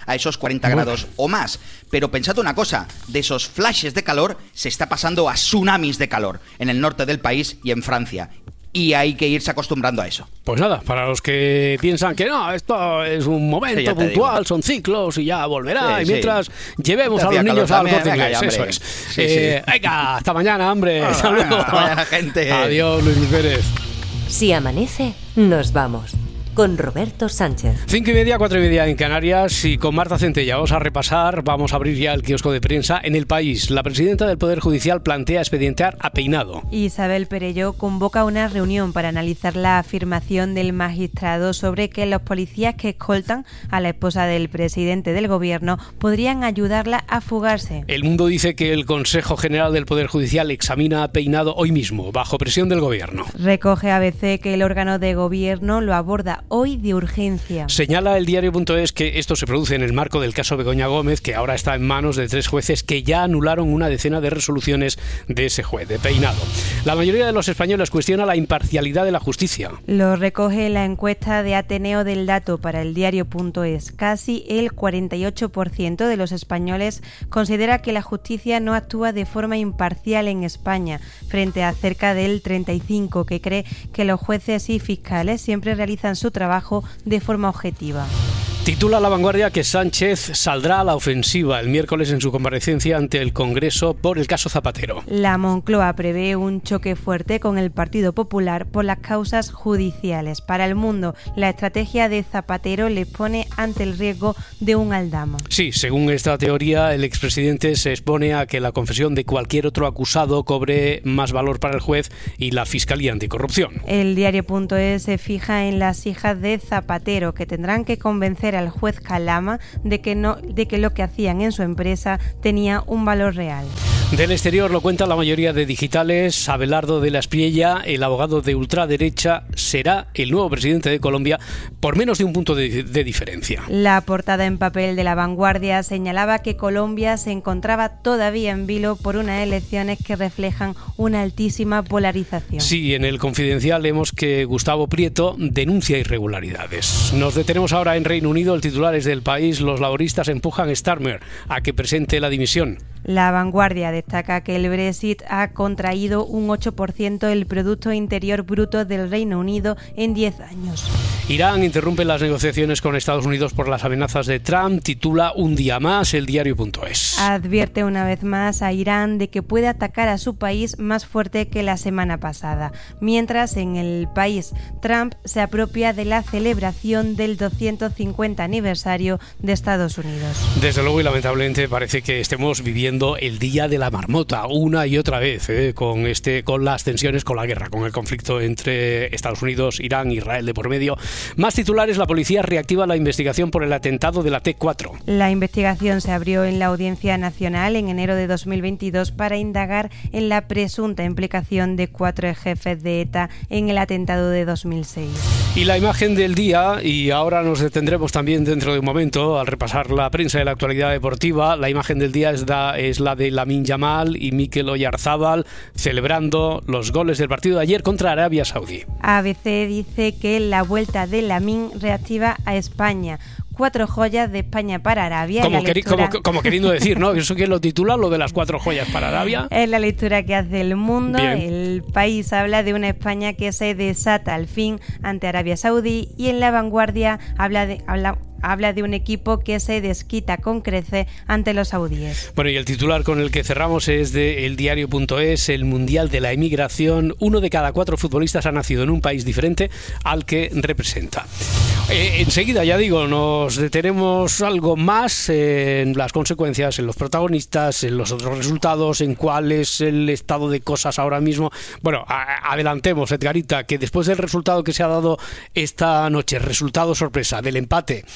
cuarenta grados o más. Pero pensad una cosa, de esos flashes de calor se está pasando a tsunamis de calor en el norte del país y en Francia. Y hay que irse acostumbrando a eso. Pues nada, para los que piensan que no, esto es un momento Sí, ya te puntual, digo. son ciclos y ya volverá, Sí, y mientras sí. llevemos Te a los hacía niños calor al Corte también, Inglés, venga, eso hombre. es. Sí, Eh, sí. Venga, hasta mañana, hombre. Ah, Hasta luego. hasta mañana, gente. Adiós, Luis Pérez. Si amanece, nos vamos. Con Roberto Sánchez. Cinco y media, cuatro y media en Canarias y con Marta Centella vamos a repasar, vamos a abrir ya el kiosco de prensa en El País. La presidenta del Poder Judicial plantea expedientar a Peinado. Isabel Perelló convoca una reunión para analizar la afirmación del magistrado sobre que los policías que escoltan a la esposa del presidente del gobierno podrían ayudarla a fugarse. El Mundo dice que el Consejo General del Poder Judicial examina a Peinado hoy mismo, bajo presión del gobierno. Recoge A B C que el órgano de gobierno lo aborda hoy de urgencia. Señala el diario.es que esto se produce en el marco del caso Begoña Gómez, que ahora está en manos de tres jueces que ya anularon una decena de resoluciones de ese juez, de Peinado. La mayoría de los españoles cuestiona la imparcialidad de la justicia. Lo recoge la encuesta de Ateneo del Dato para el diario.es. Casi el cuarenta y ocho por ciento de los españoles considera que la justicia no actúa de forma imparcial en España, frente a cerca del treinta y cinco por ciento que cree que los jueces y fiscales siempre realizan su trabajo de forma objetiva. Titula La Vanguardia que Sánchez saldrá a la ofensiva el miércoles en su comparecencia ante el Congreso por el caso Zapatero. La Moncloa prevé un choque fuerte con el Partido Popular por las causas judiciales. Para El Mundo, la estrategia de Zapatero le pone ante el riesgo de un aldama. Sí, según esta teoría, el expresidente se expone a que la confesión de cualquier otro acusado cobre más valor para el juez y la Fiscalía Anticorrupción. El diario.es se fija en las hijas de Zapatero, que tendrán que convencer al juez Calama de que no, de que lo que hacían en su empresa tenía un valor real. Del exterior lo cuenta la mayoría de digitales. Abelardo de la Espriella, el abogado de ultraderecha, será el nuevo presidente de Colombia por menos de un punto de, de diferencia. La portada en papel de La Vanguardia señalaba que Colombia se encontraba todavía en vilo por unas elecciones que reflejan una altísima polarización. Sí, en el Confidencial leemos que Gustavo Prieto denuncia irregularidades. Nos detenemos ahora en Reino Unido. El titular es del País. Los laboristas empujan a Starmer a que presente la dimisión. La Vanguardia destaca que el Brexit ha contraído un ocho por ciento el Producto Interior Bruto del Reino Unido en diez años. Irán interrumpe las negociaciones con Estados Unidos por las amenazas de Trump. Titula Un día más el diario.es. Advierte una vez más a Irán de que puede atacar a su país más fuerte que la semana pasada. Mientras, en El País, Trump se apropia de la celebración del doscientos cincuenta aniversario de Estados Unidos. Desde luego y lamentablemente parece que estemos viviendo el día de la marmota una y otra vez, ¿eh? con este, con las tensiones, con la guerra, con el conflicto entre Estados Unidos, Irán, Israel de por medio. Más titulares: la policía reactiva la investigación por el atentado de la T cuatro. La investigación se abrió en la Audiencia Nacional en enero de dos mil veintidós para indagar en la presunta implicación de cuatro jefes de ETA en el atentado de dos mil seis. Y la imagen del día, y ahora nos detendremos también dentro de un momento al repasar la prensa de la actualidad deportiva. La imagen del día es, da, es la de Lamine Yamal y Mikel Oyarzábal celebrando los goles del partido de ayer contra Arabia Saudí. A B C dice que la vuelta de Lamine reactiva a España. Cuatro joyas de España para Arabia. Como, lectura... queri, como, como queriendo decir, ¿no? Eso que lo titula, lo de las cuatro joyas para Arabia. Es la lectura que hace El Mundo. Bien. El País habla de una España que se desata al fin ante Arabia Saudí, y en La Vanguardia habla de... Habla, habla de un equipo que se desquita con creces ante los saudíes. Bueno, y el titular con el que cerramos es de el diario.es, el Mundial de la Emigración. Uno de cada cuatro futbolistas ha nacido en un país diferente al que representa. Eh, enseguida, ya digo, nos detenemos algo más en las consecuencias, en los protagonistas, en los otros resultados, en cuál es el estado de cosas ahora mismo. Bueno, a- adelantemos, Edgarita, que después del resultado que se ha dado esta noche, resultado sorpresa del empate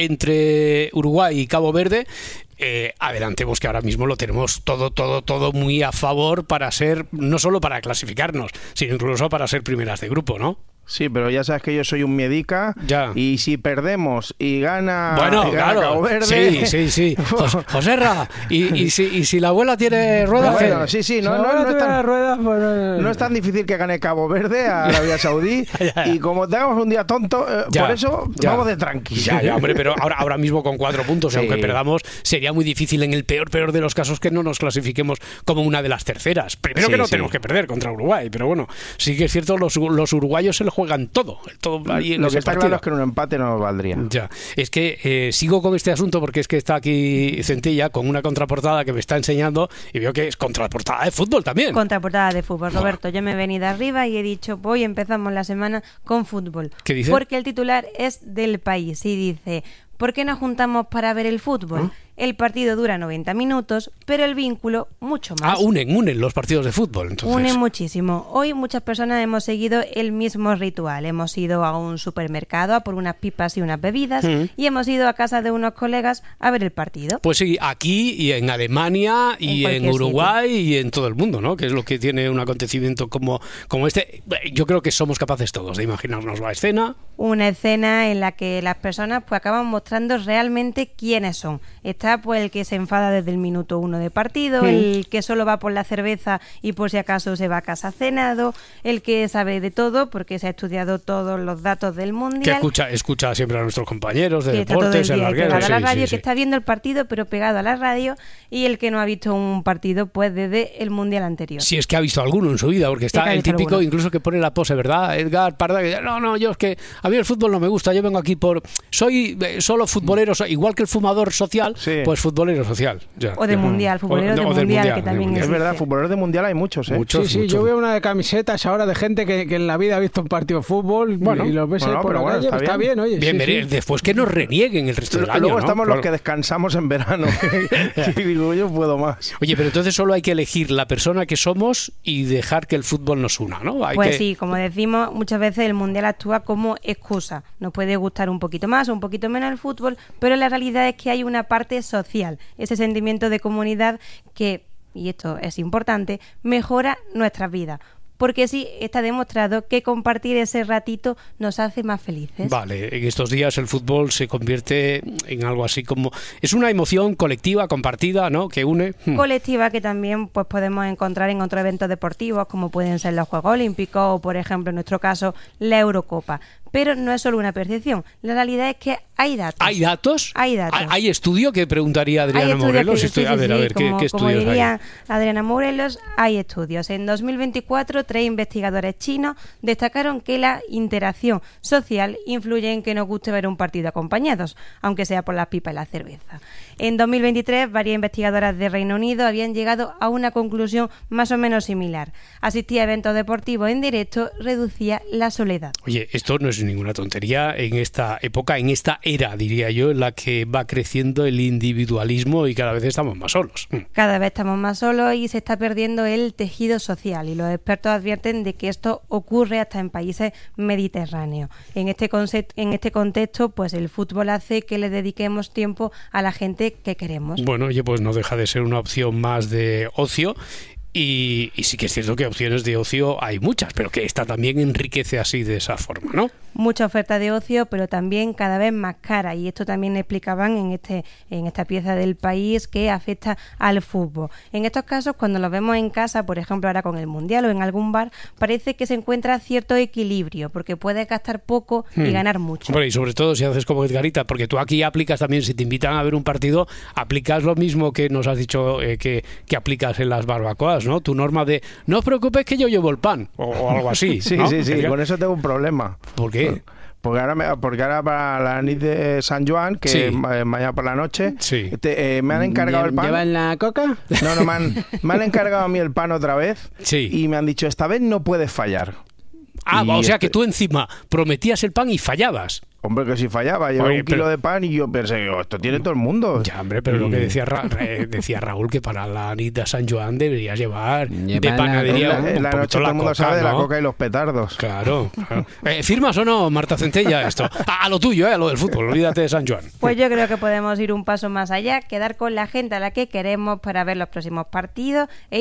entre Uruguay y Cabo Verde, eh, adelantemos que ahora mismo lo tenemos todo, todo, todo muy a favor para ser, no solo para clasificarnos, sino incluso para ser primeras de grupo, ¿no? Sí, pero ya sabes que yo soy un miedica ya. Y si perdemos y gana, bueno, y gana claro. Cabo Verde... Sí, sí, sí. Jos, Joserra, ¿y, y, si, ¿y si la abuela tiene ruedas? Bueno, sí, sí, no, si no, no, es tan, ruedas, pues... no es tan difícil que gane Cabo Verde a Arabia Saudí. ya, ya. Y como tengamos un día tonto, eh, ya, por eso ya. vamos de tranqui. Ya, ya, hombre, pero ahora, ahora mismo con cuatro puntos, sí. aunque perdamos, sería muy difícil en el peor, peor de los casos que no nos clasifiquemos como una de las terceras. Primero sí, que no sí. tenemos que perder contra Uruguay, pero bueno, sí que es cierto, los, los uruguayos se lo juegan todo. todo ahí en lo que está partido. claro es que en un empate no valdría. Ya, es que eh, sigo con este asunto porque es que está aquí Centella con una contraportada que me está enseñando y veo que es contraportada de fútbol también. Contraportada de fútbol, Roberto. Yo me he venido arriba y he dicho, hoy empezamos la semana con fútbol. ¿Qué dice? Porque el titular es del País y dice, ¿por qué nos juntamos para ver el fútbol? ¿Ah? El partido dura noventa minutos, pero el vínculo mucho más. Ah, unen, unen los partidos de fútbol, entonces. Unen muchísimo. Hoy muchas personas hemos seguido el mismo ritual. Hemos ido a un supermercado a por unas pipas y unas bebidas mm. y hemos ido a casa de unos colegas a ver el partido. Pues sí, aquí y en Alemania y en, en Uruguay sitio. Y en todo el mundo, ¿no? Que es lo que tiene un acontecimiento como, como este. Yo creo que somos capaces todos de imaginarnos la escena. Una escena en la que las personas pues acaban mostrando realmente quiénes son. Está pues el que se enfada desde el minuto uno de partido, mm. el que solo va por la cerveza y por si acaso se va a casa cenado, el que sabe de todo porque se ha estudiado todos los datos del mundial. Que escucha, escucha siempre a nuestros compañeros de que deportes, el el larguero. Pegado sí, a la radio, sí, que sí. está viendo el partido pero pegado a la radio, y el que no ha visto un partido pues desde el mundial anterior. Si es que ha visto alguno en su vida, porque está el típico alguno. Incluso que pone la pose, ¿verdad? Edgar Parda, que no, no, yo es que a mí el fútbol no me gusta, yo vengo aquí por... Soy solo futbolero, soy, igual que el fumador social, sí. pues futbolero social. Ya, o de ya. mundial, futboleros de, mundial, mundial, que también mundial. Es verdad, futboleros de mundial hay muchos, ¿eh? Muchos, sí, sí, muchos. Yo veo una de camisetas ahora de gente que, que en la vida ha visto un partido de fútbol bueno, y los ves bueno, por la bueno, calle, está, está bien, bien oye. Bien, sí, sí. Después que nos renieguen el resto del año, Luego ¿no? estamos claro. los que descansamos en verano. Y digo, yo puedo más. Oye, pero entonces solo hay que elegir la persona que somos y dejar que el fútbol nos una, ¿no? Hay pues que... sí, como decimos, muchas veces el mundial actúa como excusa. Nos puede gustar un poquito más o un poquito menos el fútbol, pero la realidad es que hay una parte social, ese sentimiento de comunidad que, y esto es importante, mejora nuestras vidas. Porque sí, está demostrado que compartir ese ratito nos hace más felices. Vale, en estos días el fútbol se convierte en algo así como... Es una emoción colectiva, compartida, ¿no? Que une... Colectiva que también pues podemos encontrar en otros eventos deportivos, como pueden ser los Juegos Olímpicos o, por ejemplo, en nuestro caso, la Eurocopa. Pero no es solo una percepción. La realidad es que hay datos. ¿Hay datos? Hay datos. ¿Hay estudio que preguntaría Adriana Morelos? Que, Estoy, sí, a ver, sí, a ver, como, ¿qué, qué como estudios diría hay? Adriana Morelos, hay estudios. En dos mil veinticuatro, tres investigadores chinos destacaron que la interacción social influye en que nos guste ver un partido acompañados, aunque sea por las pipas y la cerveza. En dos mil veintitrés, varias investigadoras de Reino Unido habían llegado a una conclusión más o menos similar. Asistir a eventos deportivos en directo reducía la soledad. Oye, esto no es ninguna tontería en esta época, en esta era, diría yo, en la que va creciendo el individualismo y cada vez estamos más solos. Cada vez estamos más solos y se está perdiendo el tejido social, y los expertos advierten de que esto ocurre hasta en países mediterráneos. En este concepto, en este contexto, pues el fútbol hace que le dediquemos tiempo a la gente que queremos. Bueno, oye, pues no deja de ser una opción más de ocio. Y, y sí que es cierto que opciones de ocio hay muchas, pero que esta también enriquece así de esa forma, ¿no? Mucha oferta de ocio, pero también cada vez más cara, y esto también explicaban en este en esta pieza del País que afecta al fútbol. En estos casos, cuando los vemos en casa, por ejemplo ahora con el Mundial o en algún bar, parece que se encuentra cierto equilibrio, porque puedes gastar poco y hmm. ganar mucho. Bueno, y sobre todo si haces como Edgarita, porque tú aquí aplicas también, si te invitan a ver un partido, aplicas lo mismo que nos has dicho eh, que, que aplicas en las barbacoas, ¿no? Tu norma de no os preocupes que yo llevo el pan o, o algo así. Sí, ¿no? sí, sí, con eso tengo un problema. ¿Por qué? Porque ahora, me, porque ahora para la nit de San Joan, que sí. es mañana por la noche, sí. te, eh, me han encargado el pan. ¿Llevan la coca? No, no, me han, me han encargado a mí el pan otra vez sí. y me han dicho, esta vez no puedes fallar. Ah, y o sea este... que tú encima prometías el pan y fallabas. Hombre, que si fallaba, llevaba un kilo pero... de pan y yo pensé, oh, esto tiene todo el mundo. Ya, hombre, pero y... lo que decía, Ra eh, decía Raúl, que para la nit de San Joan deberías llevar Lleva de panadería la, un, en un la noche todo el mundo coca, sabe ¿no? de la coca y los petardos. Claro. claro. Eh, ¿Firmas o no, Marta Centella, esto? A, a lo tuyo, eh, a lo del fútbol, olvídate de San Joan. Pues yo creo que podemos ir un paso más allá, quedar con la gente a la que queremos para ver los próximos partidos e ir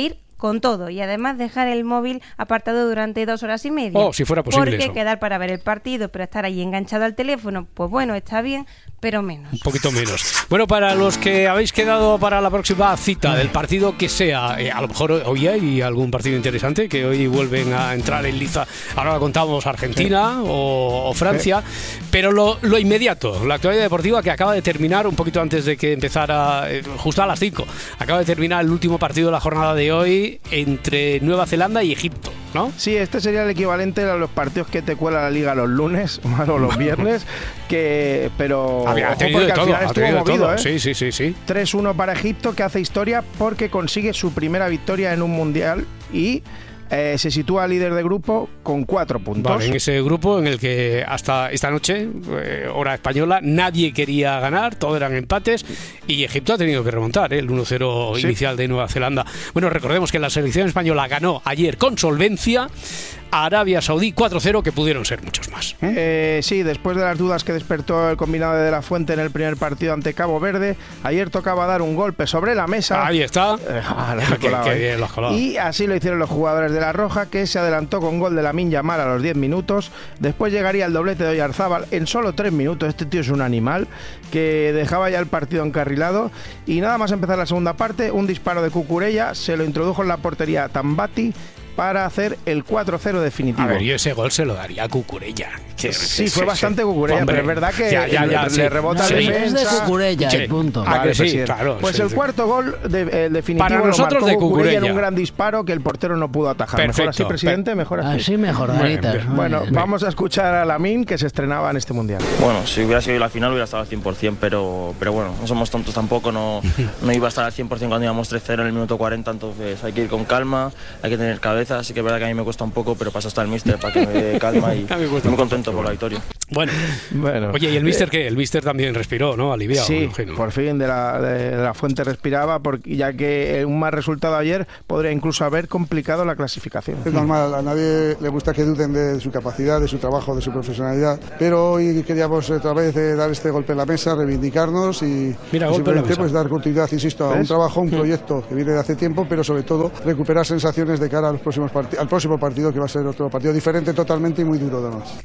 con todo y además dejar el móvil apartado durante dos horas y media. Oh, si fuera posible Porque eso. quedar para ver el partido, pero estar ahí enganchado al teléfono, pues bueno, está bien, pero menos. Un poquito menos. Bueno, para los que habéis quedado para la próxima cita del partido que sea, eh, a lo mejor hoy hay algún partido interesante que hoy vuelven a entrar en liza. Ahora contamos Argentina sí. o, o Francia, sí. pero lo, lo inmediato, la actualidad deportiva que acaba de terminar un poquito antes de que empezara, eh, justo a las cinco, acaba de terminar el último partido de la jornada de hoy entre Nueva Zelanda y Egipto, ¿no? Sí, este sería el equivalente a los partidos que te cuela la liga los lunes o los viernes, que pero había ojo, tenido de al todo, final ha estuvo tenido de movido, todo. ¿eh? Sí, sí, sí, sí. tres uno para Egipto, que hace historia porque consigue su primera victoria en un mundial y eh, se sitúa líder de grupo con cuatro puntos. Vale, en ese grupo en el que hasta esta noche, eh, hora española, nadie quería ganar, todo eran empates y Egipto ha tenido que remontar, ¿eh? El uno cero sí. inicial de Nueva Zelanda. Bueno, recordemos que la selección española ganó ayer con solvencia a Arabia Saudí cuatro cero, que pudieron ser muchos más. Eh, sí, después de las dudas que despertó el combinado de De La Fuente en el primer partido ante Cabo Verde, ayer tocaba dar un golpe sobre la mesa. Ahí está. Eh, ah, qué, qué bien lo has colado. Y así lo hicieron los jugadores de La Roja, que se adelantó con gol de Lamine Yamal a los diez minutos. Después llegaría el doblete de Oyarzábal en solo tres minutos. Este tío es un animal que dejaba ya el partido encarrilado. Y nada más empezar la segunda parte, un disparo de Cucurella se lo introdujo en la portería Tambati para hacer el cuatro cero definitivo. A ver, yo ese gol se lo daría a Cucurella. Sí, sí, fue bastante Cucurella, Hombre, pero es verdad que ya, ya, ya, le, sí. le rebota no, el sí, defensa. Es de Cucurella, sí. el punto. Vale, ah, pues, sí, claro, pues sí, el sí. cuarto gol de, el definitivo para nosotros lo marcó de Cucurella en un gran disparo que el portero no pudo atajar. Perfecto. Mejor así, presidente, mejor así. Así mejor, Darita. Bueno, bueno vamos a escuchar a Lamine, que se estrenaba en este mundial. Bueno, si hubiera sido la final hubiera estado al cien por ciento, pero, pero bueno, no somos tontos tampoco, no, no iba a estar al cien por ciento cuando íbamos tres cero en el minuto cuarenta, entonces hay que ir con calma, hay que tener cabeza, así que es verdad que a mí me cuesta un poco, pero pasa hasta el míster para que me dé calma y estoy muy contento por la victoria. Bueno, bueno. Oye, ¿y el míster qué? El míster también respiró, ¿no? Aliviado. Sí, por fin de la, de la Fuente respiraba, porque ya que un mal resultado ayer podría incluso haber complicado la clasificación. Es normal, a nadie le gusta que duden de su capacidad, de su trabajo, de su profesionalidad, pero hoy queríamos otra vez eh, dar este golpe en la mesa, reivindicarnos y, Mira, y simplemente pues dar continuidad, insisto, a un trabajo, un proyecto que viene de hace tiempo, pero sobre todo recuperar sensaciones de cara a los próximos part- al próximo partido, que va a ser otro partido diferente totalmente y muy duro además.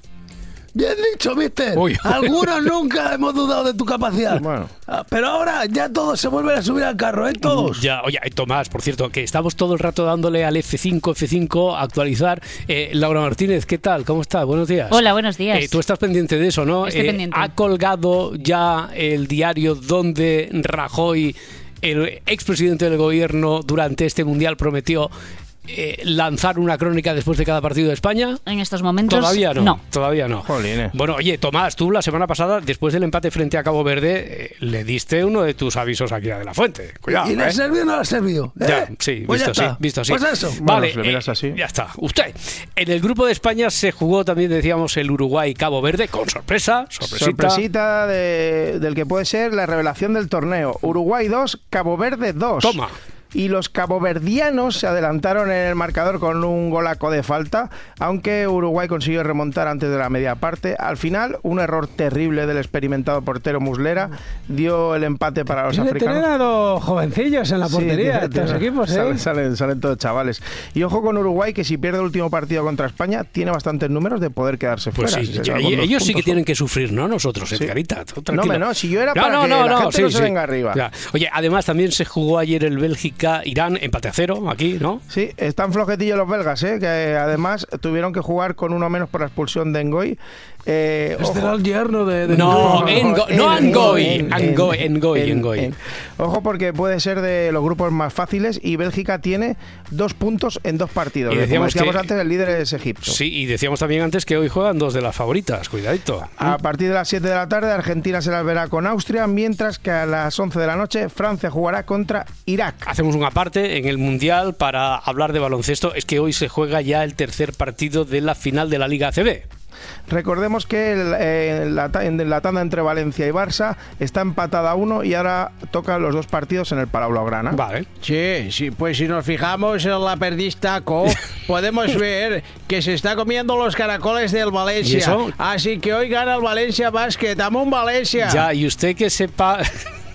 Bien dicho, mister. Uy. Algunos nunca hemos dudado de tu capacidad. Bueno. Pero ahora ya todos se vuelven a subir al carro, ¿eh? Todos. Ya, oye, Tomás, por cierto, que estamos todo el rato dándole al F cinco, F cinco, a actualizar. Eh, Laura Martínez, ¿qué tal? ¿Cómo estás? Buenos días. Hola, buenos días. Eh, tú estás pendiente de eso, ¿no? Estoy eh, pendiente. Ha colgado ya el diario donde Rajoy, el expresidente del gobierno, durante este mundial prometió Eh, lanzar una crónica después de cada partido de España. En estos momentos todavía no, no. todavía no. Jolines. Bueno, oye, Tomás, tú la semana pasada, después del empate frente a Cabo Verde, eh, le diste uno de tus avisos aquí a De La Fuente. Cuidado. ¿Y le ¿eh? ha servido o no le ha servido? ¿Eh? Ya, sí, pues visto ya así, visto así. Pues eso. Vale, bueno, si eh, así. ya está. Usted, en el grupo de España se jugó también, decíamos, el Uruguay-Cabo Verde con sorpresa, sorpresita. Sorpresita de, del que puede ser la revelación del torneo. Uruguay dos, Cabo Verde dos. Toma. Y los caboverdianos se adelantaron en el marcador con un golaco de falta, aunque Uruguay consiguió remontar antes de la media parte. Al final, un error terrible del experimentado portero Muslera dio el empate para los Tiene africanos. tener a dos jovencillos en la portería, sí, estos equipos, ¿eh? Salen, salen, salen todos chavales. Y ojo con Uruguay, que si pierde el último partido contra España, tiene bastantes números de poder quedarse pues fuera. Sí, si ya, ellos sí que tienen que sufrir, ¿no? Nosotros, Edgarita. Sí. No, no, si yo era no, para no, que no, la no, gente sí, no se sí. venga arriba. Ya. Oye, además también se jugó ayer el Bélgica-Irán, empate a cero, aquí, ¿no? Sí, están flojetillos los belgas, ¿eh? Que además tuvieron que jugar con uno menos por la expulsión de Ngoy. Eh, este era el yerno de... de no, no, Engo, no Angoy, Angoy, Engoy, Engoy. Ojo, porque puede ser de los grupos más fáciles y Bélgica tiene dos puntos en dos partidos. Y decíamos, Como decíamos que, antes, el líder es Egipto. Sí, y decíamos también antes que hoy juegan dos de las favoritas, cuidadito. A partir de las siete de la tarde, Argentina se las verá con Austria, mientras que a las once de la noche, Francia jugará contra Irak. Hacemos una parte en el Mundial para hablar de baloncesto. Es que hoy se juega ya el tercer partido de la final de la Liga A C B. Recordemos que el, eh, la, en la tanda entre Valencia y Barça está empatada a uno y ahora tocan los dos partidos en el Palau Blaugrana. Vale. Sí, sí, pues si nos fijamos en la perdistaco, podemos ver que se está comiendo los caracoles del Valencia. ¿Y eso? Así que hoy gana el Valencia Básquet. ¡Amo un Valencia! Ya, y usted que sepa...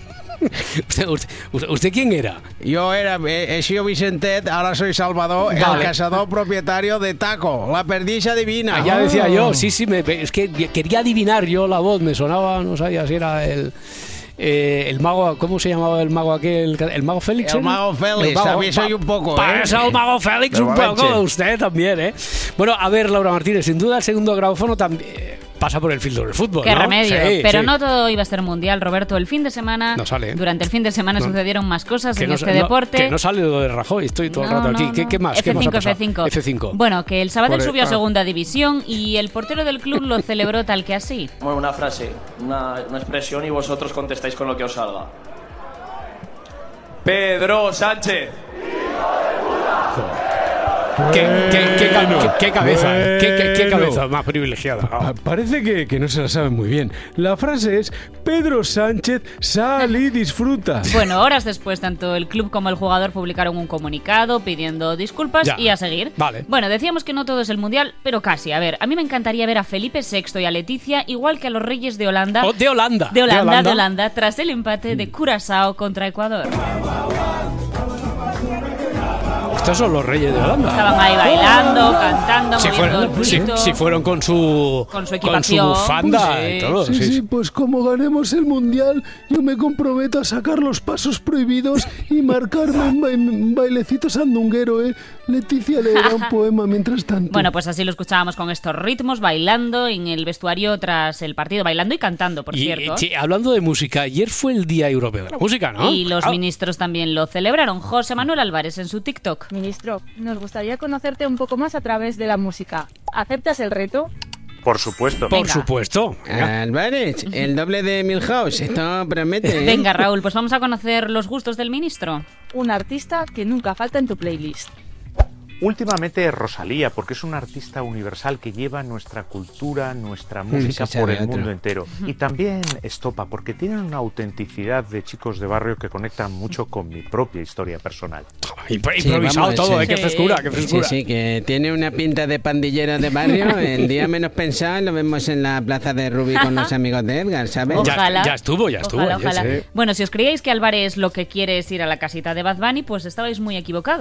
¿Usted, usted, ¿Usted quién era? Yo era, he, he sido Vicentet, ahora soy Salvador, vale. El cazador propietario de Taco, la perdicha divina. Ah, ya decía yo, sí, sí, me, es que quería adivinar yo la voz, me sonaba, no sabía si era el... Eh, el mago, ¿cómo se llamaba el mago aquel? ¿El mago Félix? El mago Félix, el mago, también soy un poco, ¿eh? Para el mago Félix Pero un poco, manche. Usted también, ¿eh? Bueno, a ver, Laura Martínez, sin duda el segundo grabófono también pasa por el filtro del fútbol, Qué ¿no? remedio, sí, pero sí. no todo iba a ser mundial, Roberto. El fin de semana, no sale, ¿eh? durante el fin de semana no. sucedieron más cosas en no, este no, deporte. Que no sale lo de Rajoy, estoy todo el no, rato aquí. No, ¿Qué, no. ¿Qué más? F cinco, ¿Qué más ha F cinco. F cinco. Bueno, que el Sabadell Por subió el, a segunda división y el portero del club lo celebró tal que así. Bueno, una frase, una, una expresión y vosotros contestáis con lo que os salga. Pedro Sánchez. ¿Qué, qué, qué, qué, qué cabeza, bueno. qué, qué, qué cabeza más privilegiada. Ah, parece que, que no se la saben muy bien. La frase es: Pedro Sánchez, sal y disfruta. Bueno, horas después, tanto el club como el jugador publicaron un comunicado pidiendo disculpas ya. y a seguir. Vale. Bueno, decíamos que no todo es el mundial, pero casi. A ver, a mí me encantaría ver a Felipe sexto y a Leticia igual que a los Reyes de Holanda. Oh, de Holanda. De Holanda, de Holanda, de Holanda, tras el empate de Curazao contra Ecuador. Estos son los Reyes de Holanda. Estaban ahí bailando, oh. cantando, si moviendo fueron, el si, pulito. si fueron con su con su equipación, con su bufanda sí. y todo. Sí, sí, sí, pues como ganemos el mundial, yo me comprometo a sacar los pasos prohibidos y marcarme un, ba un bailecito sandunguero, ¿eh? Leticia leerá un poema mientras tanto. Bueno, pues así lo escuchábamos con estos ritmos, bailando en el vestuario tras el partido, bailando y cantando, por y, cierto. Y, hablando de música, ayer fue el Día Europeo de la Música, ¿no? Y los ah. ministros también lo celebraron. José Manuel Álvarez en su TikTok. Ministro, nos gustaría conocerte un poco más a través de la música. ¿Aceptas el reto? Por supuesto. Por Venga. supuesto. Álvarez, el doble de Milhouse, esto promete. ¿eh? Venga, Raúl, pues vamos a conocer los gustos del ministro. Un artista que nunca falta en tu playlist. Últimamente Rosalía, porque es una artista universal que lleva nuestra cultura, nuestra música sí, por el otro. mundo entero. Y también Estopa, porque tienen una autenticidad de chicos de barrio que conectan mucho con mi propia historia personal. Impro improvisado sí, vamos, todo, sí. ¿eh? Qué frescura, qué frescura. Sí, sí, que tiene una pinta de pandillero de barrio. El día menos pensado lo vemos en la plaza de Rubí con los amigos de Edgar, ¿sabes? Ojalá. Ya, ya estuvo, ya estuvo. Ojalá, ya ojalá. sé. Bueno, si os creíais que Álvarez lo que quiere es ir a la casita de Bad Bunny, pues estabais muy equivocados.